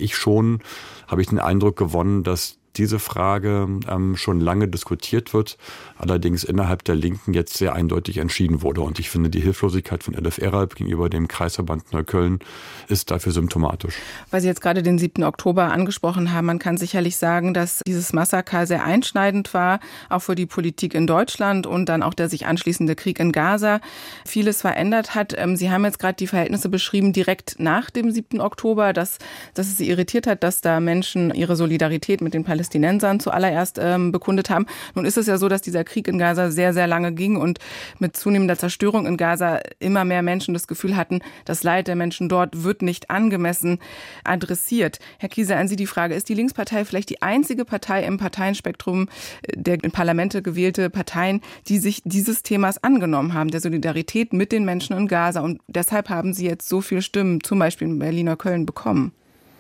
ich den Eindruck gewonnen, dass diese Frage schon lange diskutiert wird, allerdings innerhalb der Linken jetzt sehr eindeutig entschieden wurde. Und ich finde, die Hilflosigkeit von Elif Eralp gegenüber dem Kreisverband Neukölln ist dafür symptomatisch. Weil Sie jetzt gerade den 7. Oktober angesprochen haben, man kann sicherlich sagen, dass dieses Massaker sehr einschneidend war, auch für die Politik in Deutschland und dann auch der sich anschließende Krieg in Gaza vieles verändert hat. Sie haben jetzt gerade die Verhältnisse beschrieben, direkt nach dem 7. Oktober, dass es Sie irritiert hat, dass da Menschen ihre Solidarität mit den Palästinensern zuallererst bekundet haben. Nun ist es ja so, dass dieser Krieg in Gaza sehr, sehr lange ging und mit zunehmender Zerstörung in Gaza immer mehr Menschen das Gefühl hatten, das Leid der Menschen dort wird nicht angemessen adressiert. Herr Kieser, an Sie die Frage, ist die Linkspartei vielleicht die einzige Partei im Parteienspektrum der in Parlamente gewählte Parteien, die sich dieses Themas angenommen haben, der Solidarität mit den Menschen in Gaza, und deshalb haben Sie jetzt so viele Stimmen, zum Beispiel in Berliner Köln, bekommen?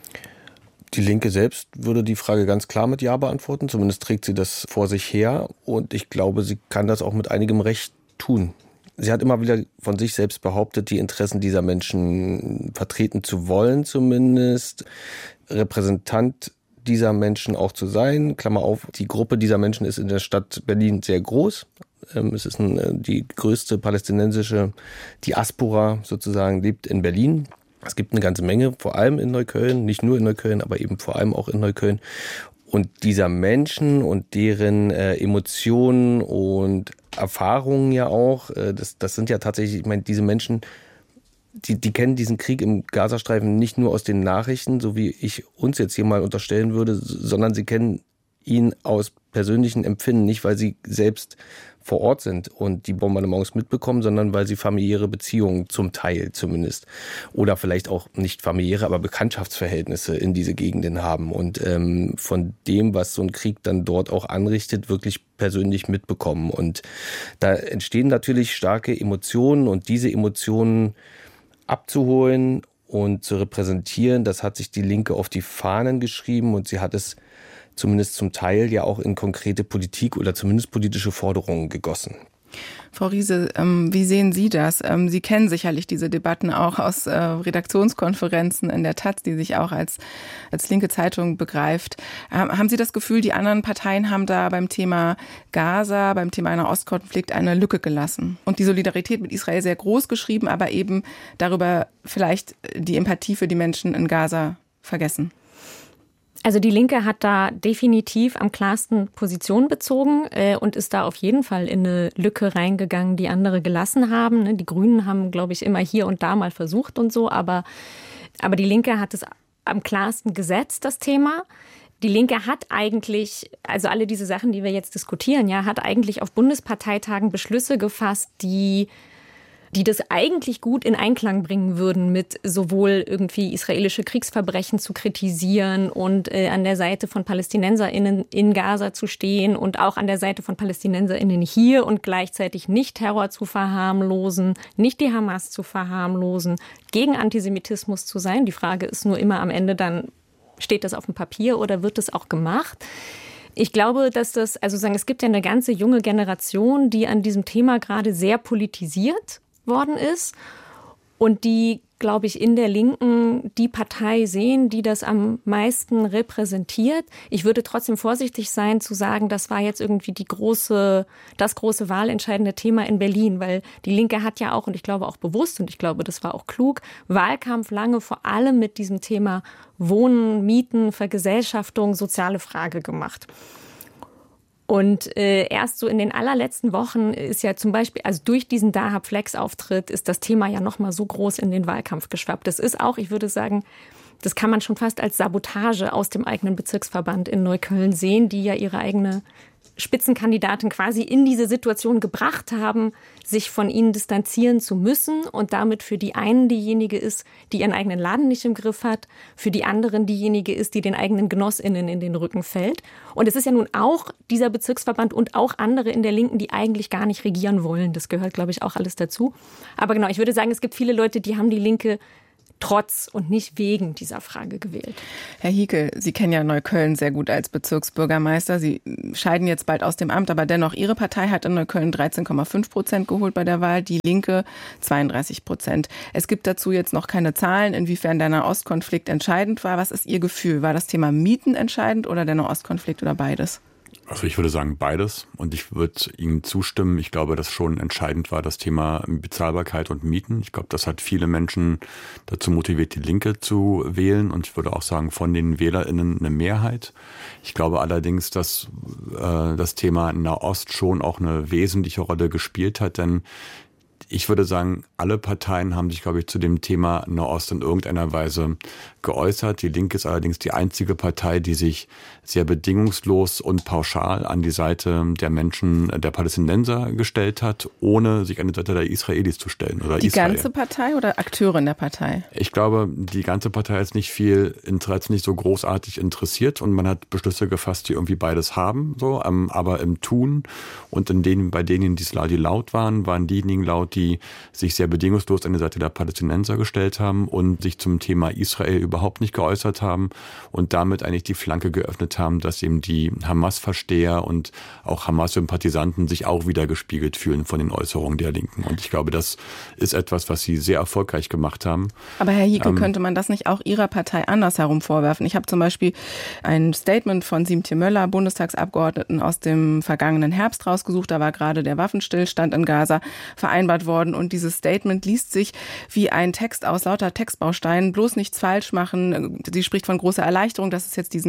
Die Linke selbst würde die Frage ganz klar mit Ja beantworten. Zumindest trägt sie das vor sich her. Und ich glaube, sie kann das auch mit einigem Recht tun. Sie hat immer wieder von sich selbst behauptet, die Interessen dieser Menschen vertreten zu wollen, zumindest Repräsentant dieser Menschen auch zu sein. Klammer auf, die Gruppe dieser Menschen ist in der Stadt Berlin sehr groß. Es ist die größte palästinensische Diaspora sozusagen, lebt in Berlin. Es gibt eine ganze Menge, vor allem in Neukölln, nicht nur in Neukölln, aber eben vor allem auch in Neukölln. Und dieser Menschen und deren Emotionen und Erfahrungen ja auch, das sind ja tatsächlich, ich meine, diese Menschen, die kennen diesen Krieg im Gazastreifen nicht nur aus den Nachrichten, so wie ich uns jetzt hier mal unterstellen würde, sondern sie kennen ihn aus persönlichen Empfinden, nicht weil sie selbst vor Ort sind und die Bombardements mitbekommen, sondern weil sie familiäre Beziehungen zum Teil zumindest oder vielleicht auch nicht familiäre, aber Bekanntschaftsverhältnisse in diese Gegenden haben und von dem, was so ein Krieg dann dort auch anrichtet, wirklich persönlich mitbekommen. Und da entstehen natürlich starke Emotionen und diese Emotionen abzuholen und zu repräsentieren, das hat sich die Linke auf die Fahnen geschrieben und sie hat es zumindest zum Teil ja auch in konkrete Politik oder zumindest politische Forderungen gegossen. Frau Riese, wie sehen Sie das? Sie kennen sicherlich diese Debatten auch aus Redaktionskonferenzen in der Taz, die sich auch als linke Zeitung begreift. Haben Sie das Gefühl, die anderen Parteien haben da beim Thema Gaza, beim Thema einer Ostkonflikt eine Lücke gelassen und die Solidarität mit Israel sehr groß geschrieben, aber eben darüber vielleicht die Empathie für die Menschen in Gaza vergessen? Also die Linke hat da definitiv am klarsten Position bezogen und ist da auf jeden Fall in eine Lücke reingegangen, die andere gelassen haben. Die Grünen haben, glaube ich, immer hier und da mal versucht und so, aber die Linke hat es am klarsten gesetzt, das Thema. Die Linke hat eigentlich, also alle diese Sachen, die wir jetzt diskutieren, ja, hat eigentlich auf Bundesparteitagen Beschlüsse gefasst, die das eigentlich gut in Einklang bringen würden, mit sowohl irgendwie israelische Kriegsverbrechen zu kritisieren und an der Seite von PalästinenserInnen in Gaza zu stehen und auch an der Seite von PalästinenserInnen hier und gleichzeitig nicht Terror zu verharmlosen, nicht die Hamas zu verharmlosen, gegen Antisemitismus zu sein. Die Frage ist nur immer am Ende dann, steht das auf dem Papier oder wird das auch gemacht? Ich glaube, dass es gibt ja eine ganze junge Generation, die an diesem Thema gerade sehr politisiert worden ist und die, glaube ich, in der Linken die Partei sehen, die das am meisten repräsentiert. Ich würde trotzdem vorsichtig sein zu sagen, das war jetzt irgendwie das große wahlentscheidende Thema in Berlin, weil die Linke hat ja auch, und ich glaube auch bewusst, und ich glaube, das war auch klug, Wahlkampf lange vor allem mit diesem Thema Wohnen, Mieten, Vergesellschaftung, soziale Frage gemacht. Und erst so in den allerletzten Wochen ist ja zum Beispiel, also durch diesen Dahab Flex-Auftritt ist das Thema ja nochmal so groß in den Wahlkampf geschwappt. Das ist auch, ich würde sagen, das kann man schon fast als Sabotage aus dem eigenen Bezirksverband in Neukölln sehen, die ja ihre eigene Spitzenkandidaten quasi in diese Situation gebracht haben, sich von ihnen distanzieren zu müssen und damit für die einen diejenige ist, die ihren eigenen Laden nicht im Griff hat, für die anderen diejenige ist, die den eigenen GenossInnen in den Rücken fällt. Und es ist ja nun auch dieser Bezirksverband und auch andere in der Linken, die eigentlich gar nicht regieren wollen. Das gehört, glaube ich, auch alles dazu. Aber genau, ich würde sagen, es gibt viele Leute, die haben die Linke trotz und nicht wegen dieser Frage gewählt. Herr Hiekel, Sie kennen ja Neukölln sehr gut als Bezirksbürgermeister. Sie scheiden jetzt bald aus dem Amt, aber dennoch, Ihre Partei hat in Neukölln 13,5% geholt bei der Wahl, die Linke 32%. Es gibt dazu jetzt noch keine Zahlen, inwiefern der Nahostkonflikt entscheidend war. Was ist Ihr Gefühl? War das Thema Mieten entscheidend oder der Nahostkonflikt oder beides? Also ich würde sagen beides und ich würde Ihnen zustimmen. Ich glaube, dass schon entscheidend war das Thema Bezahlbarkeit und Mieten. Ich glaube, das hat viele Menschen dazu motiviert, die Linke zu wählen und ich würde auch sagen, von den WählerInnen eine Mehrheit. Ich glaube allerdings, dass das Thema Nahost schon auch eine wesentliche Rolle gespielt hat, denn ich würde sagen, alle Parteien haben sich, glaube ich, zu dem Thema Nahost in irgendeiner Weise geäußert. Die Linke ist allerdings die einzige Partei, die sich sehr bedingungslos und pauschal an die Seite der Menschen, der Palästinenser gestellt hat, ohne sich an die Seite der Israelis zu stellen. Oder die Israel. Ganze Partei oder Akteure in der Partei? Ich glaube, die ganze Partei ist nicht so großartig interessiert und man hat Beschlüsse gefasst, die irgendwie beides haben, so, aber im Tun und bei denen, die laut waren diejenigen laut, die sich sehr bedingungslos an die Seite der Palästinenser gestellt haben und sich zum Thema Israel überhaupt nicht geäußert haben und damit eigentlich die Flanke geöffnet haben, dass eben die Hamas-Versteher und auch Hamas-Sympathisanten sich auch wieder gespiegelt fühlen von den Äußerungen der Linken. Und ich glaube, das ist etwas, was sie sehr erfolgreich gemacht haben. Aber Herr Hiekel, könnte man das nicht auch Ihrer Partei andersherum vorwerfen? Ich habe zum Beispiel ein Statement von Siemtje Möller, Bundestagsabgeordneten aus dem vergangenen Herbst rausgesucht. Da war gerade der Waffenstillstand in Gaza vereinbart worden und dieses Statement liest sich wie ein Text aus lauter Textbausteinen, bloß nichts falsch machen. Sie spricht von großer Erleichterung, dass es jetzt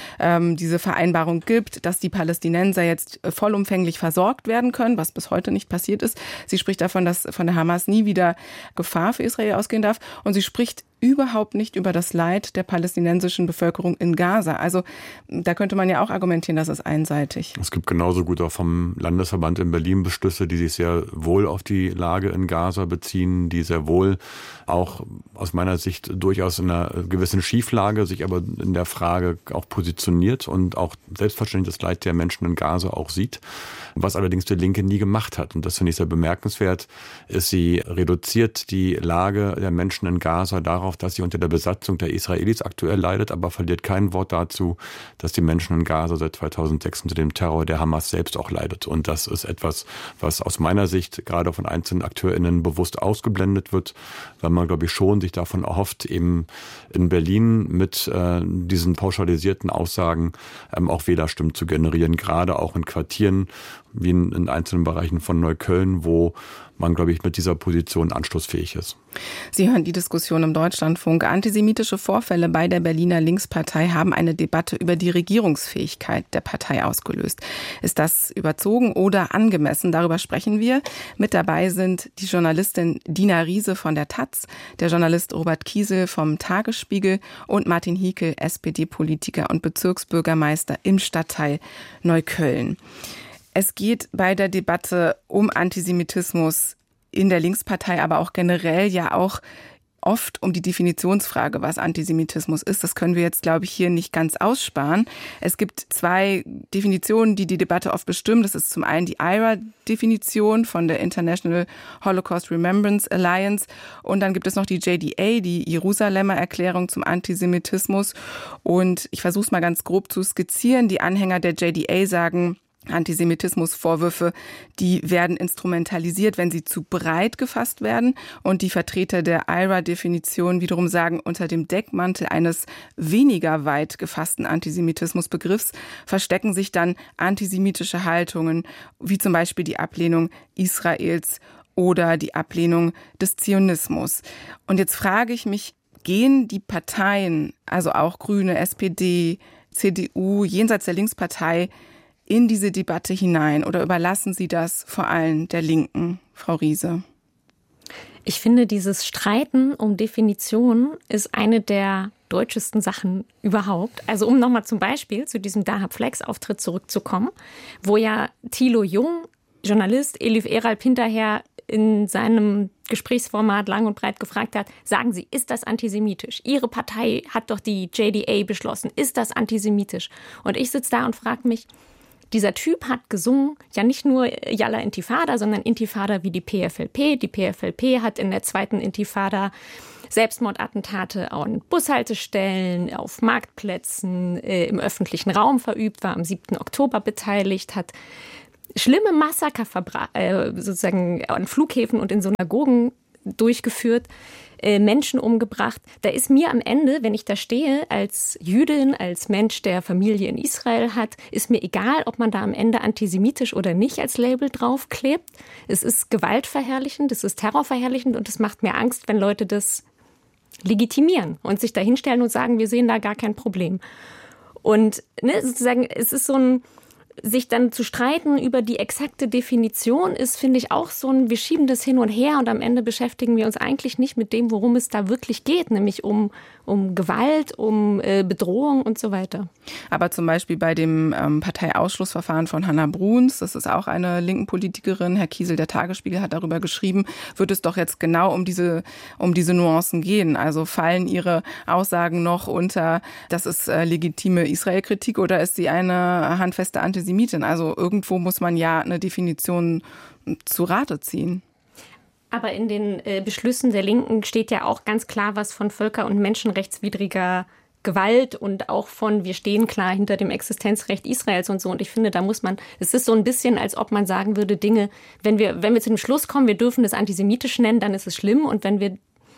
diese Vereinbarung gibt, dass die Palästinenser jetzt vollumfänglich versorgt werden können, was bis heute nicht passiert ist. Sie spricht davon, dass von der Hamas nie wieder Gefahr für Israel ausgehen darf und sie spricht überhaupt nicht über das Leid der palästinensischen Bevölkerung in Gaza. Also da könnte man ja auch argumentieren, das ist einseitig. Es gibt genauso gut auch vom Landesverband in Berlin Beschlüsse, die sich sehr wohl auf die Lage in Gaza beziehen, die sehr wohl auch aus meiner Sicht durchaus in einer gewissen Schieflage sich aber in der Frage auch positioniert und auch selbstverständlich das Leid der Menschen in Gaza auch sieht, was allerdings die Linke nie gemacht hat. Und das finde ich sehr bemerkenswert, ist, sie reduziert die Lage der Menschen in Gaza darauf, dass sie unter der Besatzung der Israelis aktuell leidet, aber verliert kein Wort dazu, dass die Menschen in Gaza seit 2006 unter dem Terror der Hamas selbst auch leidet. Und das ist etwas, was aus meiner Sicht gerade von einzelnen AkteurInnen bewusst ausgeblendet wird, weil man, glaube ich, schon sich davon erhofft, eben in Berlin mit diesen pauschalisierten Aussagen auch Wählerstimmen zu generieren, gerade auch in Quartieren wie in einzelnen Bereichen von Neukölln, wo man, glaube ich, mit dieser Position anschlussfähig ist. Sie hören die Diskussion im Deutschlandfunk. Antisemitische Vorfälle bei der Berliner Linkspartei haben eine Debatte über die Regierungsfähigkeit der Partei ausgelöst. Ist das überzogen oder angemessen? Darüber sprechen wir. Mit dabei sind die Journalistin Dina Riese von der taz, der Journalist Robert Kiesel vom Tagesspiegel und Martin Hiekel, SPD-Politiker und Bezirksbürgermeister im Stadtteil Neukölln. Es geht bei der Debatte um Antisemitismus in der Linkspartei, aber auch generell ja auch oft um die Definitionsfrage, was Antisemitismus ist. Das können wir jetzt, glaube ich, hier nicht ganz aussparen. Es gibt zwei Definitionen, die die Debatte oft bestimmen. Das ist zum einen die IHRA-Definition von der International Holocaust Remembrance Alliance und dann gibt es noch die JDA, die Jerusalemer Erklärung zum Antisemitismus. Und ich versuche es mal ganz grob zu skizzieren. Die Anhänger der JDA sagen, Antisemitismusvorwürfe, die werden instrumentalisiert, wenn sie zu breit gefasst werden. Und die Vertreter der IHRA-Definition wiederum sagen, unter dem Deckmantel eines weniger weit gefassten Antisemitismusbegriffs verstecken sich dann antisemitische Haltungen, wie zum Beispiel die Ablehnung Israels oder die Ablehnung des Zionismus. Und jetzt frage ich mich, gehen die Parteien, also auch Grüne, SPD, CDU, jenseits der Linkspartei, in diese Debatte hinein oder überlassen Sie das vor allem der Linken, Frau Riese? Ich finde, dieses Streiten um Definitionen ist eine der deutschesten Sachen überhaupt. Also um nochmal zum Beispiel zu diesem Dahab Flex-Auftritt zurückzukommen, wo ja Thilo Jung, Journalist, Elif Eralp hinterher in seinem Gesprächsformat lang und breit gefragt hat, sagen Sie, ist das antisemitisch? Ihre Partei hat doch die JDA beschlossen. Ist das antisemitisch? Und ich sitze da und frage mich, dieser Typ hat gesungen, ja nicht nur Yalla Intifada, sondern Intifada wie die PFLP. Die PFLP hat in der zweiten Intifada Selbstmordattentate an Bushaltestellen, auf Marktplätzen, im öffentlichen Raum verübt, war am 7. Oktober beteiligt, hat schlimme Massaker sozusagen an Flughäfen und in Synagogen durchgeführt, Menschen umgebracht. Da ist mir am Ende, wenn ich da stehe, als Jüdin, als Mensch, der Familie in Israel hat, ist mir egal, ob man da am Ende antisemitisch oder nicht als Label draufklebt. Es ist gewaltverherrlichend, es ist terrorverherrlichend und es macht mir Angst, wenn Leute das legitimieren und sich da hinstellen und sagen, wir sehen da gar kein Problem. Und sozusagen, es ist so ein sich dann zu streiten über die exakte Definition ist, finde ich, auch so ein, wir schieben das hin und her und am Ende beschäftigen wir uns eigentlich nicht mit dem, worum es da wirklich geht, nämlich um Gewalt, um Bedrohung und so weiter. Aber zum Beispiel bei dem Parteiausschlussverfahren von Hannah Bruns, das ist auch eine linken Politikerin, Herr Kiesel, der Tagesspiegel hat darüber geschrieben, wird es doch jetzt genau um diese Nuancen gehen. Also fallen Ihre Aussagen noch unter, das ist legitime Israel-Kritik oder ist sie eine handfeste Antisemitin? Also irgendwo muss man ja eine Definition zu Rate ziehen. Aber in den Beschlüssen der Linken steht ja auch ganz klar was von völker- und menschenrechtswidriger Gewalt und auch von, wir stehen klar hinter dem Existenzrecht Israels und so. Und ich finde, da muss man, es ist so ein bisschen, als ob man sagen würde, Dinge, wenn wir zu dem Schluss kommen, wir dürfen das antisemitisch nennen, dann ist es schlimm. Und wenn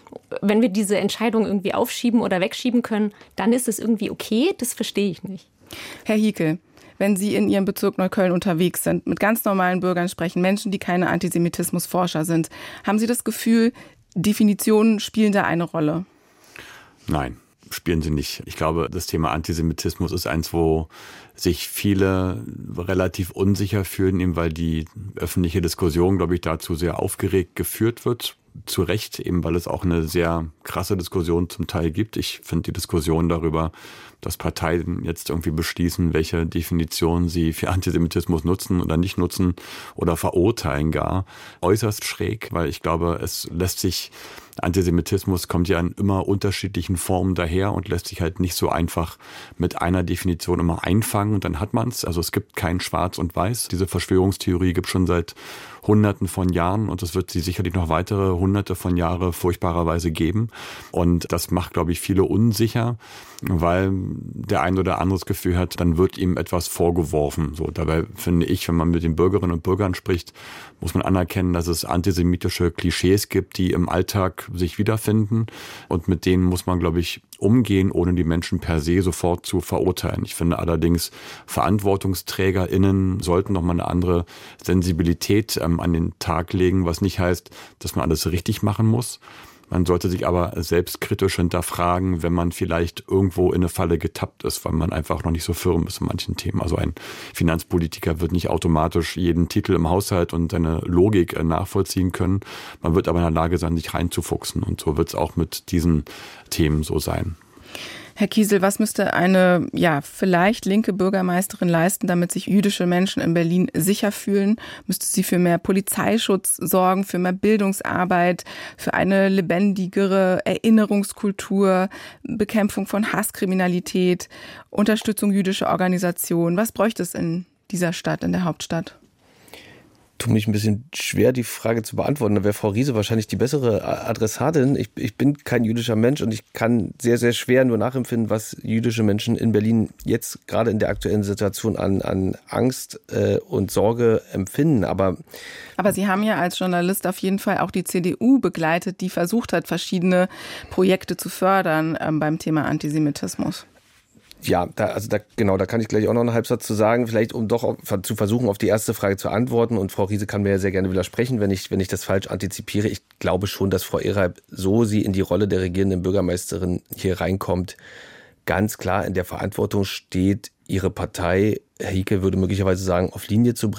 wir diese Entscheidung irgendwie aufschieben oder wegschieben können, dann ist es irgendwie okay. Das verstehe ich nicht. Herr Hiekel, wenn Sie in Ihrem Bezirk Neukölln unterwegs sind, mit ganz normalen Bürgern sprechen, Menschen, die keine Antisemitismusforscher sind, haben Sie das Gefühl, Definitionen spielen da eine Rolle? Nein, spielen sie nicht. Ich glaube, das Thema Antisemitismus ist eins, wo sich viele relativ unsicher fühlen, eben weil die öffentliche Diskussion, glaube ich, dazu sehr aufgeregt geführt wird. Zu Recht, eben weil es auch eine sehr krasse Diskussion zum Teil gibt. Ich finde die Diskussion darüber, dass Parteien jetzt irgendwie beschließen, welche Definition sie für Antisemitismus nutzen oder nicht nutzen oder verurteilen gar, äußerst schräg, weil ich glaube, Antisemitismus kommt ja in immer unterschiedlichen Formen daher und lässt sich halt nicht so einfach mit einer Definition immer einfangen und dann hat man es. Also es gibt kein Schwarz und Weiß. Diese Verschwörungstheorie gibt es schon seit Hunderten von Jahren und es wird sie sicherlich noch weitere Hunderte von Jahren furchtbarerweise geben. Und das macht, glaube ich, viele unsicher, weil der ein oder andere das Gefühl hat, dann wird ihm etwas vorgeworfen. So, dabei finde ich, wenn man mit den Bürgerinnen und Bürgern spricht, muss man anerkennen, dass es antisemitische Klischees gibt, die im Alltag sich wiederfinden. Und mit denen muss man, glaube ich, umgehen, ohne die Menschen per se sofort zu verurteilen. Ich finde allerdings, VerantwortungsträgerInnen sollten noch mal eine andere Sensibilität an den Tag legen, was nicht heißt, dass man alles richtig machen muss. Man sollte sich aber selbstkritisch hinterfragen, wenn man vielleicht irgendwo in eine Falle getappt ist, weil man einfach noch nicht so firm ist in manchen Themen. Also ein Finanzpolitiker wird nicht automatisch jeden Titel im Haushalt und seine Logik nachvollziehen können. Man wird aber in der Lage sein, sich reinzufuchsen. Und so wird es auch mit diesen Themen so sein. Herr Kiesel, was müsste eine, vielleicht linke Bürgermeisterin leisten, damit sich jüdische Menschen in Berlin sicher fühlen? Müsste sie für mehr Polizeischutz sorgen, für mehr Bildungsarbeit, für eine lebendigere Erinnerungskultur, Bekämpfung von Hasskriminalität, Unterstützung jüdischer Organisationen? Was bräuchte es in dieser Stadt, in der Hauptstadt? Tut mich ein bisschen schwer, die Frage zu beantworten. Da wäre Frau Riese wahrscheinlich die bessere Adressatin. Ich bin kein jüdischer Mensch und ich kann sehr, sehr schwer nur nachempfinden, was jüdische Menschen in Berlin jetzt gerade in der aktuellen Situation an Angst und Sorge empfinden. Aber Sie haben ja als Journalist auf jeden Fall auch die CDU begleitet, die versucht hat, verschiedene Projekte zu fördern beim Thema Antisemitismus. Ja, da kann ich gleich auch noch einen Halbsatz zu sagen, vielleicht um doch zu versuchen, auf die erste Frage zu antworten. Und Frau Riese kann mir ja sehr gerne widersprechen, wenn ich das falsch antizipiere. Ich glaube schon, dass Frau Eralp, so sie in die Rolle der regierenden Bürgermeisterin hier reinkommt, ganz klar in der Verantwortung steht, ihre Partei, Herr Hiekel würde möglicherweise sagen, auf Linie zu bringen,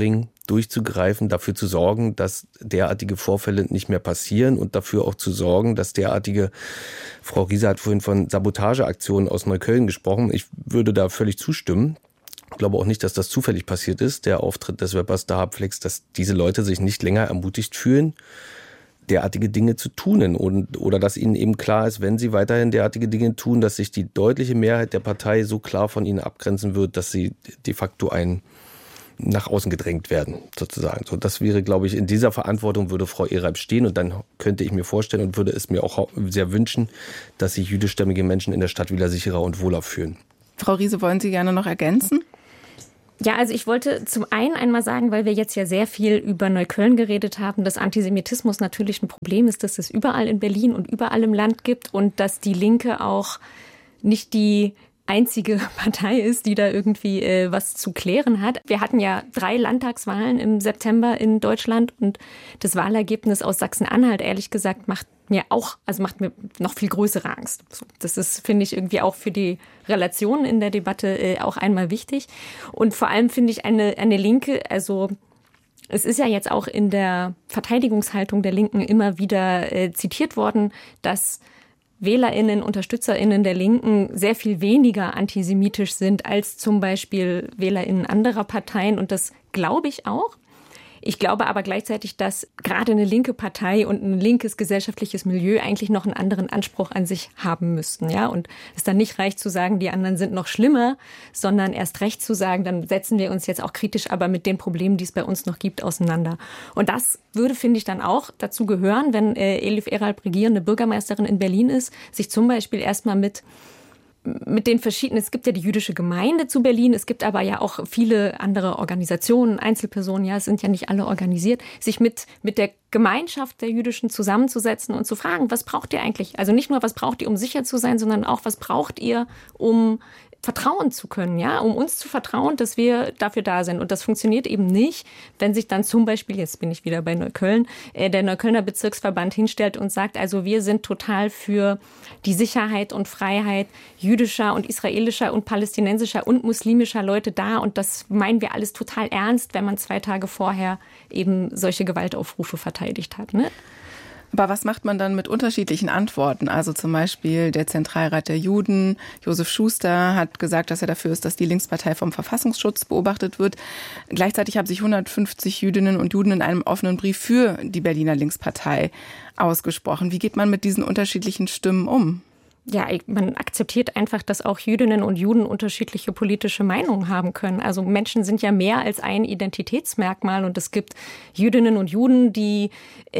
durchzugreifen, dafür zu sorgen, dass derartige Vorfälle nicht mehr passieren und dafür auch zu sorgen, dass derartige, Frau Riese hat vorhin von Sabotageaktionen aus Neukölln gesprochen, ich würde da völlig zustimmen. Ich glaube auch nicht, dass das zufällig passiert ist, der Auftritt des Rappers Dahab-Flex, dass diese Leute sich nicht länger ermutigt fühlen, derartige Dinge zu tun oder dass ihnen eben klar ist, wenn sie weiterhin derartige Dinge tun, dass sich die deutliche Mehrheit der Partei so klar von ihnen abgrenzen wird, dass sie de facto nach außen gedrängt werden, sozusagen. So, das wäre, glaube ich, in dieser Verantwortung würde Frau Ereib stehen und dann könnte ich mir vorstellen und würde es mir auch sehr wünschen, dass sich jüdischstämmige Menschen in der Stadt wieder sicherer und wohler fühlen. Frau Riese, wollen Sie gerne noch ergänzen? Ja, also ich wollte zum einen einmal sagen, weil wir jetzt ja sehr viel über Neukölln geredet haben, dass Antisemitismus natürlich ein Problem ist, dass es überall in Berlin und überall im Land gibt und dass die Linke auch nicht die einzige Partei ist, die da irgendwie was zu klären hat. Wir hatten ja 3 Landtagswahlen im September in Deutschland und das Wahlergebnis aus Sachsen-Anhalt, ehrlich gesagt, macht mir noch viel größere Angst. So, das ist, finde ich, irgendwie auch für die Relation in der Debatte auch einmal wichtig. Und vor allem finde ich eine Linke, also es ist ja jetzt auch in der Verteidigungshaltung der Linken immer wieder zitiert worden, dass WählerInnen, UnterstützerInnen der Linken sehr viel weniger antisemitisch sind als zum Beispiel WählerInnen anderer Parteien. Und das glaube ich auch. Ich glaube aber gleichzeitig, dass gerade eine linke Partei und ein linkes gesellschaftliches Milieu eigentlich noch einen anderen Anspruch an sich haben müssten, ja. Und es dann nicht reicht zu sagen, die anderen sind noch schlimmer, sondern erst recht zu sagen, dann setzen wir uns jetzt auch kritisch aber mit den Problemen, die es bei uns noch gibt, auseinander. Und das würde, finde ich, dann auch dazu gehören, wenn Elif Eralp regierende Bürgermeisterin in Berlin ist, sich zum Beispiel erstmal mit den verschiedenen, es gibt ja die jüdische Gemeinde zu Berlin, es gibt aber ja auch viele andere Organisationen, Einzelpersonen, ja, es sind ja nicht alle organisiert, sich mit der Gemeinschaft der Jüdischen zusammenzusetzen und zu fragen, was braucht ihr eigentlich? Also nicht nur, was braucht ihr, um sicher zu sein, sondern auch, was braucht ihr, um vertrauen zu können, ja, um uns zu vertrauen, dass wir dafür da sind. Und das funktioniert eben nicht, wenn sich dann zum Beispiel, jetzt bin ich wieder bei Neukölln, der Neuköllner Bezirksverband hinstellt und sagt, also wir sind total für die Sicherheit und Freiheit jüdischer und israelischer und palästinensischer und muslimischer Leute da. Und das meinen wir alles total ernst, wenn man 2 Tage vorher eben solche Gewaltaufrufe verteidigt hat, ne? Aber was macht man dann mit unterschiedlichen Antworten? Also zum Beispiel der Zentralrat der Juden, Josef Schuster, hat gesagt, dass er dafür ist, dass die Linkspartei vom Verfassungsschutz beobachtet wird. Gleichzeitig haben sich 150 Jüdinnen und Juden in einem offenen Brief für die Berliner Linkspartei ausgesprochen. Wie geht man mit diesen unterschiedlichen Stimmen um? Ja, man akzeptiert einfach, dass auch Jüdinnen und Juden unterschiedliche politische Meinungen haben können. Also Menschen sind ja mehr als ein Identitätsmerkmal und es gibt Jüdinnen und Juden, die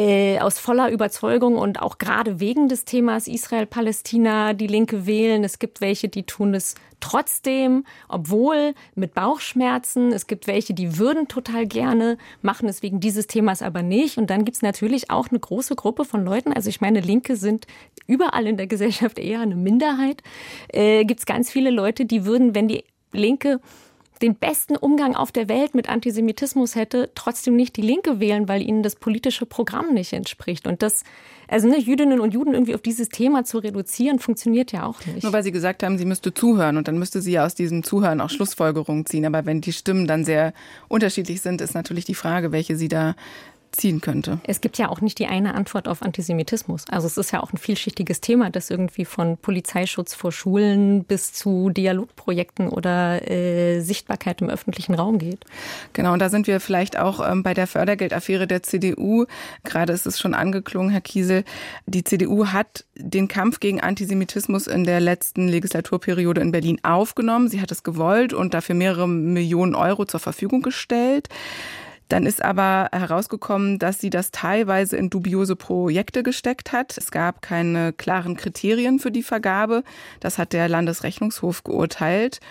aus voller Überzeugung und auch gerade wegen des Themas Israel-Palästina die Linke wählen. Es gibt welche, die tun es trotzdem, obwohl mit Bauchschmerzen. Es gibt welche, die würden total gerne, machen es wegen dieses Themas aber nicht. Und dann gibt es natürlich auch eine große Gruppe von Leuten. Also ich meine, Linke sind überall in der Gesellschaft eher eine Minderheit. Gibt es ganz viele Leute, die würden, wenn die Linke den besten Umgang auf der Welt mit Antisemitismus hätte, trotzdem nicht die Linke wählen, weil ihnen das politische Programm nicht entspricht. Und das, also Jüdinnen und Juden irgendwie auf dieses Thema zu reduzieren, funktioniert ja auch nicht. Nur weil Sie gesagt haben, sie müsste zuhören und dann müsste sie ja aus diesem Zuhören auch Schlussfolgerungen ziehen. Aber wenn die Stimmen dann sehr unterschiedlich sind, ist natürlich die Frage, welche sie da ziehen könnte. Es gibt ja auch nicht die eine Antwort auf Antisemitismus. Also es ist ja auch ein vielschichtiges Thema, das irgendwie von Polizeischutz vor Schulen bis zu Dialogprojekten oder Sichtbarkeit im öffentlichen Raum geht. Genau, und da sind wir vielleicht auch bei der Fördergeldaffäre der CDU. Gerade ist es schon angeklungen, Herr Kiesel. Die CDU hat den Kampf gegen Antisemitismus in der letzten Legislaturperiode in Berlin aufgenommen. Sie hat es gewollt und dafür mehrere Millionen Euro zur Verfügung gestellt. Dann ist aber herausgekommen, dass sie das teilweise in dubiose Projekte gesteckt hat. Es gab keine klaren Kriterien für die Vergabe. Das hat der Landesrechnungshof geurteilt.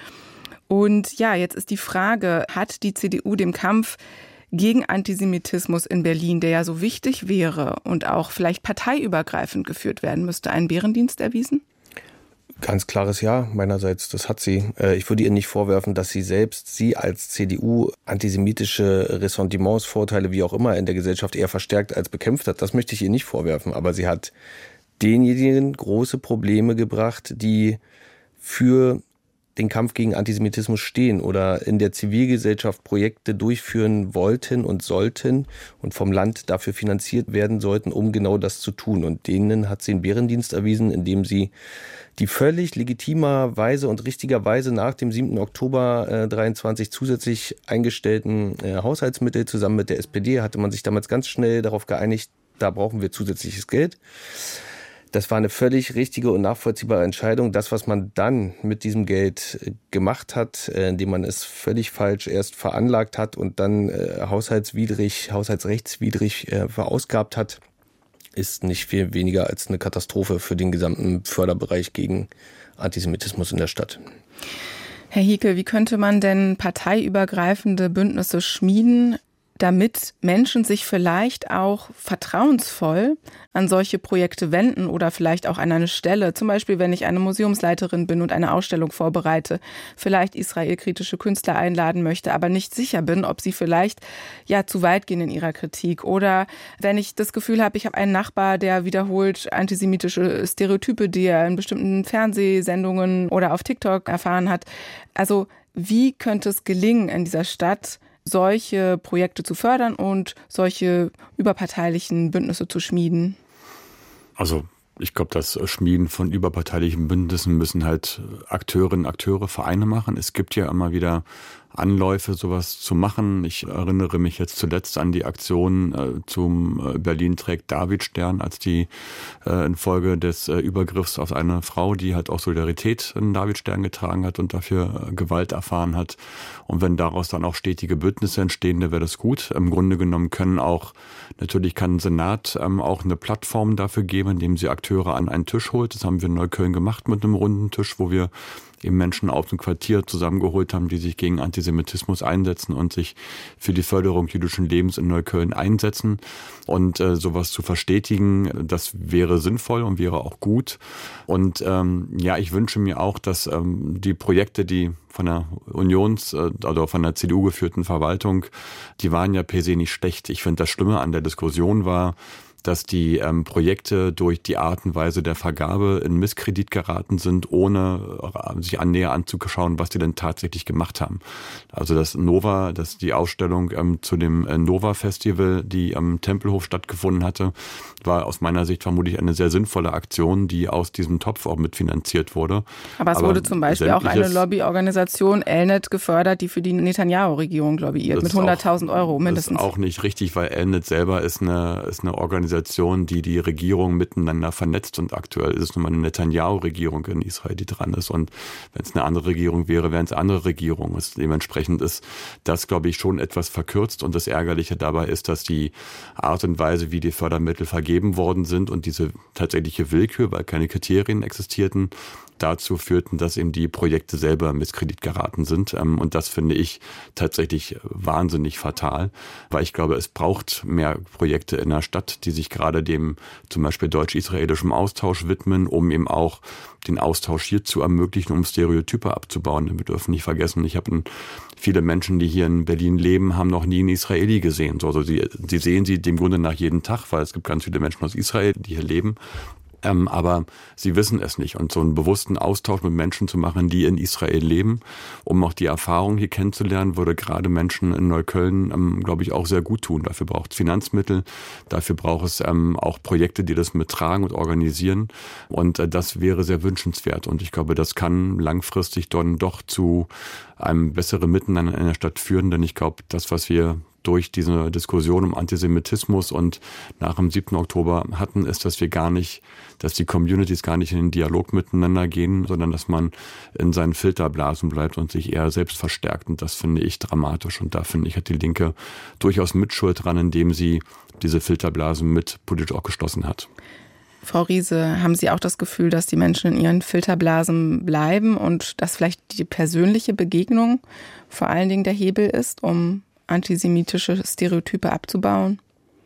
Und ja, jetzt ist die Frage, hat die CDU dem Kampf gegen Antisemitismus in Berlin, der ja so wichtig wäre und auch vielleicht parteiübergreifend geführt werden müsste, einen Bärendienst erwiesen? Ganz klares Ja meinerseits, das hat sie. Ich würde ihr nicht vorwerfen, dass sie als CDU antisemitische Ressentiments, Vorteile, wie auch immer in der Gesellschaft eher verstärkt als bekämpft hat. Das möchte ich ihr nicht vorwerfen. Aber sie hat denjenigen große Probleme gebracht, die für den Kampf gegen Antisemitismus stehen oder in der Zivilgesellschaft Projekte durchführen wollten und sollten und vom Land dafür finanziert werden sollten, um genau das zu tun. Und denen hat sie einen Bärendienst erwiesen, indem sie die völlig legitimerweise und richtigerweise nach dem 7. Oktober 23 zusätzlich eingestellten Haushaltsmittel zusammen mit der SPD hatte man sich damals ganz schnell darauf geeinigt, da brauchen wir zusätzliches Geld. Das war eine völlig richtige und nachvollziehbare Entscheidung. Das, was man dann mit diesem Geld gemacht hat, indem man es völlig falsch erst veranlagt hat und dann haushaltsrechtswidrig verausgabt hat, ist nicht viel weniger als eine Katastrophe für den gesamten Förderbereich gegen Antisemitismus in der Stadt. Herr Hiekel, wie könnte man denn parteiübergreifende Bündnisse schmieden, damit Menschen sich vielleicht auch vertrauensvoll an solche Projekte wenden oder vielleicht auch an eine Stelle, zum Beispiel wenn ich eine Museumsleiterin bin und eine Ausstellung vorbereite, vielleicht israelkritische Künstler einladen möchte, aber nicht sicher bin, ob sie vielleicht zu weit gehen in ihrer Kritik, oder wenn ich das Gefühl habe, ich habe einen Nachbar, der wiederholt antisemitische Stereotype, die er in bestimmten Fernsehsendungen oder auf TikTok erfahren hat. Also wie könnte es gelingen, in dieser Stadt solche Projekte zu fördern und solche überparteilichen Bündnisse zu schmieden? Also ich glaube, das Schmieden von überparteilichen Bündnissen müssen halt Akteurinnen, Akteure, Vereine machen. Es gibt ja immer wieder Anläufe, sowas zu machen. Ich erinnere mich jetzt zuletzt an die Aktion zum Berlin trägt Davidstern, als die infolge des Übergriffs auf eine Frau, die halt auch Solidarität einen Davidstern getragen hat und dafür Gewalt erfahren hat. Und wenn daraus dann auch stetige Bündnisse entstehen, dann wäre das gut. Im Grunde genommen kann ein Senat auch eine Plattform dafür geben, indem sie Akteure an einen Tisch holt. Das haben wir in Neukölln gemacht mit einem runden Tisch, wo wir eben Menschen aus dem Quartier zusammengeholt haben, die sich gegen Antisemitismus einsetzen und sich für die Förderung jüdischen Lebens in Neukölln einsetzen. Und sowas zu verstetigen, das wäre sinnvoll und wäre auch gut. Und ich wünsche mir auch, dass die Projekte, die von der oder von der CDU geführten Verwaltung, die waren ja per se nicht schlecht. Ich finde, das Schlimme an der Diskussion war, dass die Projekte durch die Art und Weise der Vergabe in Misskredit geraten sind, ohne sich näher anzuschauen, was die denn tatsächlich gemacht haben. Also die Ausstellung zu dem Nova-Festival, die am Tempelhof stattgefunden hatte, war aus meiner Sicht vermutlich eine sehr sinnvolle Aktion, die aus diesem Topf auch mitfinanziert wurde. Aber es wurde zum Beispiel auch eine Lobbyorganisation, Elnet, gefördert, die für die Netanyahu-Regierung lobbyiert, mit 100.000 Euro mindestens. Das ist auch nicht richtig, weil Elnet selber ist eine Organisation, die Regierung miteinander vernetzt, und aktuell ist es nun mal eine Netanyahu-Regierung in Israel, die dran ist, und wenn es eine andere Regierung wäre, wären es andere Regierungen. Dementsprechend ist das, glaube ich, schon etwas verkürzt, und das Ärgerliche dabei ist, dass die Art und Weise, wie die Fördermittel vergeben worden sind und diese tatsächliche Willkür, weil keine Kriterien existierten, dazu führten, dass eben die Projekte selber in Misskredit geraten sind. Und das finde ich tatsächlich wahnsinnig fatal, weil ich glaube, es braucht mehr Projekte in der Stadt, die sich gerade dem zum Beispiel deutsch-israelischem Austausch widmen, um eben auch den Austausch hier zu ermöglichen, um Stereotype abzubauen. Wir dürfen nicht vergessen, viele Menschen, die hier in Berlin leben, haben noch nie einen Israeli gesehen. Also sie sehen sie dem Grunde nach jeden Tag, weil es gibt ganz viele Menschen aus Israel, die hier leben. Aber sie wissen es nicht. Und so einen bewussten Austausch mit Menschen zu machen, die in Israel leben, um auch die Erfahrung hier kennenzulernen, würde gerade Menschen in Neukölln, glaube ich, auch sehr gut tun. Dafür braucht es Finanzmittel, dafür braucht es auch Projekte, die das mittragen und organisieren. Und das wäre sehr wünschenswert. Und ich glaube, das kann langfristig dann doch zu einem besseren Miteinander in der Stadt führen. Denn ich glaube, das, was wir durch diese Diskussion um Antisemitismus und nach dem 7. Oktober hatten, ist, dass die Communities gar nicht in den Dialog miteinander gehen, sondern dass man in seinen Filterblasen bleibt und sich eher selbst verstärkt. Und das finde ich dramatisch. Und da finde ich, hat die Linke durchaus Mitschuld dran, indem sie diese Filterblasen mit politisch auch geschlossen hat. Frau Riese, haben Sie auch das Gefühl, dass die Menschen in ihren Filterblasen bleiben und dass vielleicht die persönliche Begegnung vor allen Dingen der Hebel ist, um antisemitische Stereotype abzubauen?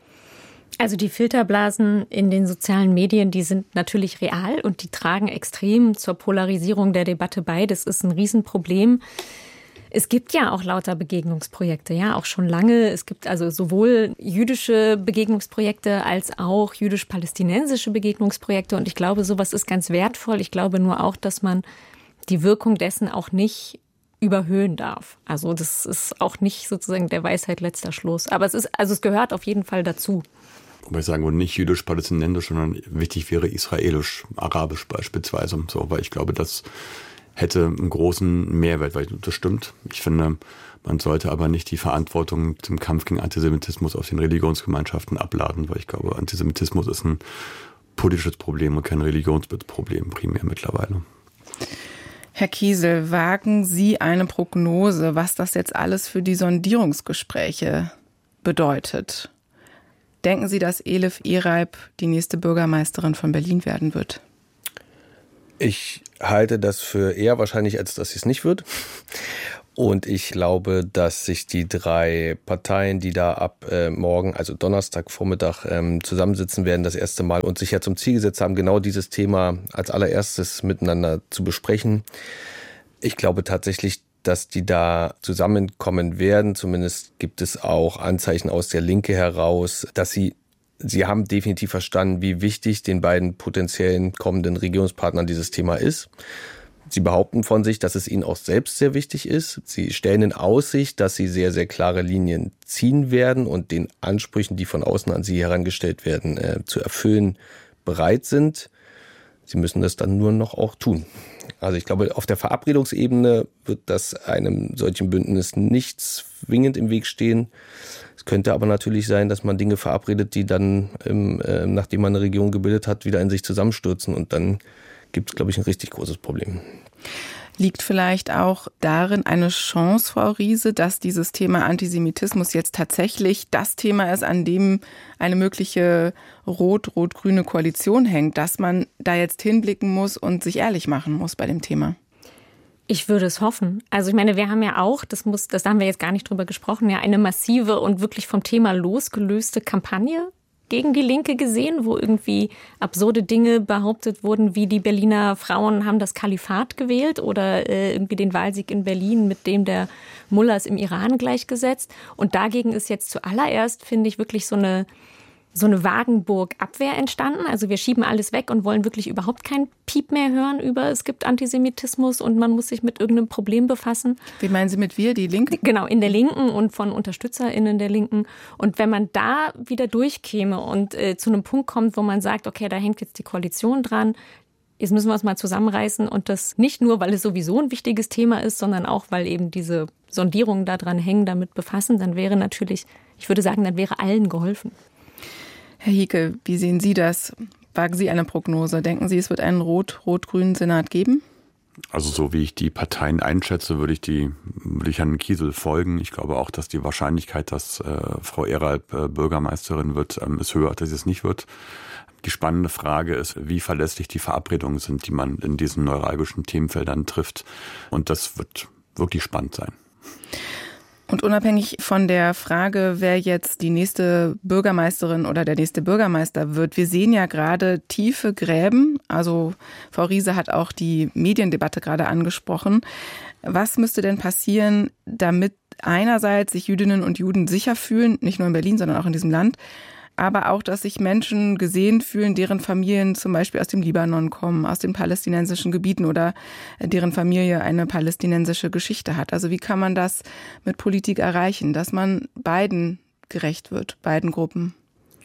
Also die Filterblasen in den sozialen Medien, die sind natürlich real und die tragen extrem zur Polarisierung der Debatte bei. Das ist ein Riesenproblem. Es gibt ja auch lauter Begegnungsprojekte, ja, auch schon lange. Es gibt also sowohl jüdische Begegnungsprojekte als auch jüdisch-palästinensische Begegnungsprojekte. Und ich glaube, sowas ist ganz wertvoll. Ich glaube nur auch, dass man die Wirkung dessen auch nicht überhöhen darf. Also das ist auch nicht sozusagen der Weisheit letzter Schluss. Aber es gehört auf jeden Fall dazu. Wobei ich sagen würde, nicht jüdisch-palästinensisch, sondern wichtig wäre israelisch-arabisch beispielsweise. So, weil ich glaube, das hätte einen großen Mehrwert, weil das stimmt. Ich finde, man sollte aber nicht die Verantwortung zum Kampf gegen Antisemitismus auf den Religionsgemeinschaften abladen, weil ich glaube, Antisemitismus ist ein politisches Problem und kein Religionsproblem primär mittlerweile. Herr Kiesel, wagen Sie eine Prognose, was das jetzt alles für die Sondierungsgespräche bedeutet? Denken Sie, dass Elif Ereib die nächste Bürgermeisterin von Berlin werden wird? Ich halte das für eher wahrscheinlich, als dass sie es nicht wird. Und ich glaube, dass sich die 3 Parteien, die da ab morgen, also Donnerstagvormittag, zusammensitzen werden, das erste Mal und sich ja zum Ziel gesetzt haben, genau dieses Thema als allererstes miteinander zu besprechen. Ich glaube tatsächlich, dass die da zusammenkommen werden. Zumindest gibt es auch Anzeichen aus der Linke heraus, dass sie haben definitiv verstanden, wie wichtig den beiden potenziellen kommenden Regierungspartnern dieses Thema ist. Sie behaupten von sich, dass es ihnen auch selbst sehr wichtig ist. Sie stellen in Aussicht, dass sie sehr, sehr klare Linien ziehen werden und den Ansprüchen, die von außen an sie herangestellt werden, zu erfüllen bereit sind. Sie müssen das dann nur noch auch tun. Also ich glaube, auf der Verabredungsebene wird das einem solchen Bündnis nicht zwingend im Weg stehen. Es könnte aber natürlich sein, dass man Dinge verabredet, die dann, nachdem man eine Regierung gebildet hat, wieder in sich zusammenstürzen. Und dann gibt es, glaube ich, ein richtig großes Problem. Liegt vielleicht auch darin eine Chance, Frau Riese, dass dieses Thema Antisemitismus jetzt tatsächlich das Thema ist, an dem eine mögliche rot-rot-grüne Koalition hängt, dass man da jetzt hinblicken muss und sich ehrlich machen muss bei dem Thema? Ich würde es hoffen. Also ich meine, wir haben ja auch, das haben wir jetzt gar nicht drüber gesprochen, ja eine massive und wirklich vom Thema losgelöste Kampagne gegen die Linke gesehen, wo irgendwie absurde Dinge behauptet wurden, wie die Berliner Frauen haben das Kalifat gewählt oder irgendwie den Wahlsieg in Berlin mit dem der Mullahs im Iran gleichgesetzt. Und dagegen ist jetzt zuallererst, finde ich, wirklich so eine Wagenburg-Abwehr entstanden. Also wir schieben alles weg und wollen wirklich überhaupt kein Piep mehr hören über es gibt Antisemitismus und man muss sich mit irgendeinem Problem befassen. Wie meinen Sie mit wir, die Linken? Genau, in der Linken und von UnterstützerInnen der Linken. Und wenn man da wieder durchkäme und zu einem Punkt kommt, wo man sagt, okay, da hängt jetzt die Koalition dran, jetzt müssen wir uns mal zusammenreißen und das nicht nur, weil es sowieso ein wichtiges Thema ist, sondern auch, weil eben diese Sondierungen da dran hängen, damit befassen, dann wäre natürlich, ich würde sagen, dann wäre allen geholfen. Herr Hieke, wie sehen Sie das? Wagen Sie eine Prognose? Denken Sie, es wird einen rot-rot-grünen Senat geben? Also so wie ich die Parteien einschätze, würde ich Herrn Kiesel folgen. Ich glaube auch, dass die Wahrscheinlichkeit, dass Frau Ereib Bürgermeisterin wird, ist höher, als es nicht wird. Die spannende Frage ist, wie verlässlich die Verabredungen sind, die man in diesen neuralgischen Themenfeldern trifft. Und das wird wirklich spannend sein. Und unabhängig von der Frage, wer jetzt die nächste Bürgermeisterin oder der nächste Bürgermeister wird, wir sehen ja gerade tiefe Gräben. Also Frau Riese hat auch die Mediendebatte gerade angesprochen. Was müsste denn passieren, damit einerseits sich Jüdinnen und Juden sicher fühlen, nicht nur in Berlin, sondern auch in diesem Land, aber auch, dass sich Menschen gesehen fühlen, deren Familien zum Beispiel aus dem Libanon kommen, aus den palästinensischen Gebieten oder deren Familie eine palästinensische Geschichte hat. Also wie kann man das mit Politik erreichen, dass man beiden gerecht wird, beiden Gruppen?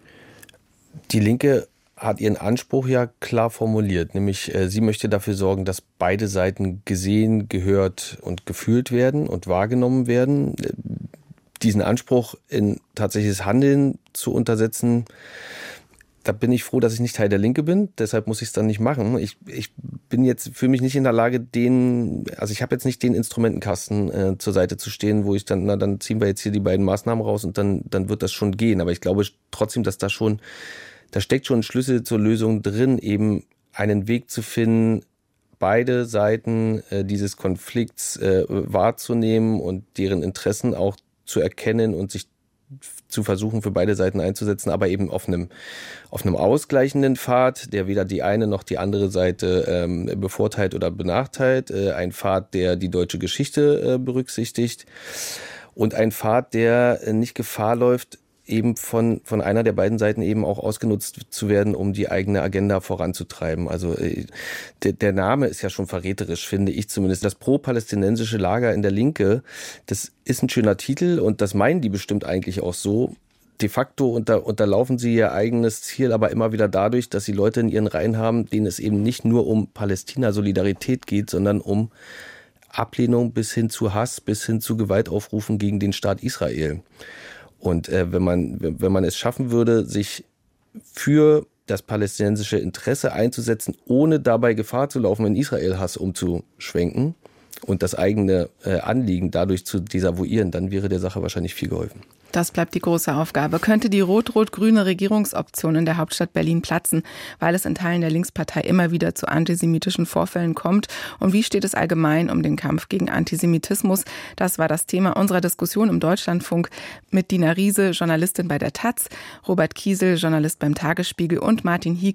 Die Linke hat ihren Anspruch ja klar formuliert, nämlich sie möchte dafür sorgen, dass beide Seiten gesehen, gehört und gefühlt werden und wahrgenommen werden. Diesen Anspruch in tatsächliches Handeln zu untersetzen, da bin ich froh, dass ich nicht Teil der Linke bin. Deshalb muss ich es dann nicht machen. Ich bin jetzt für mich nicht in der Lage, ich habe jetzt nicht den Instrumentenkasten zur Seite zu stehen, wo ich dann ziehen wir jetzt hier die beiden Maßnahmen raus und dann wird das schon gehen. Aber ich glaube trotzdem, dass da steckt schon ein Schlüssel zur Lösung drin, eben einen Weg zu finden, beide Seiten dieses Konflikts wahrzunehmen und deren Interessen auch zu erkennen und sich zu versuchen, für beide Seiten einzusetzen, aber eben auf einem ausgleichenden Pfad, der weder die eine noch die andere Seite bevorteilt oder benachteilt. Ein Pfad, der die deutsche Geschichte berücksichtigt und ein Pfad, der nicht Gefahr läuft, eben von einer der beiden Seiten eben auch ausgenutzt zu werden, um die eigene Agenda voranzutreiben. Also der Name ist ja schon verräterisch, finde ich zumindest. Das pro-palästinensische Lager in der Linke, das ist ein schöner Titel und das meinen die bestimmt eigentlich auch so. De facto unterlaufen sie ihr eigenes Ziel aber immer wieder dadurch, dass sie Leute in ihren Reihen haben, denen es eben nicht nur um Palästina-Solidarität geht, sondern um Ablehnung bis hin zu Hass, bis hin zu Gewaltaufrufen gegen den Staat Israel. Und wenn man es schaffen würde, sich für das palästinensische Interesse einzusetzen, ohne dabei Gefahr zu laufen, in Israel-Hass umzuschwenken und das eigene Anliegen dadurch zu desavouieren, dann wäre der Sache wahrscheinlich viel geholfen. Das bleibt die große Aufgabe. Könnte die rot-rot-grüne Regierungsoption in der Hauptstadt Berlin platzen, weil es in Teilen der Linkspartei immer wieder zu antisemitischen Vorfällen kommt? Und wie steht es allgemein um den Kampf gegen Antisemitismus? Das war das Thema unserer Diskussion im Deutschlandfunk mit Dina Riese, Journalistin bei der taz, Robert Kiesel, Journalist beim Tagesspiegel und Martin Hieck,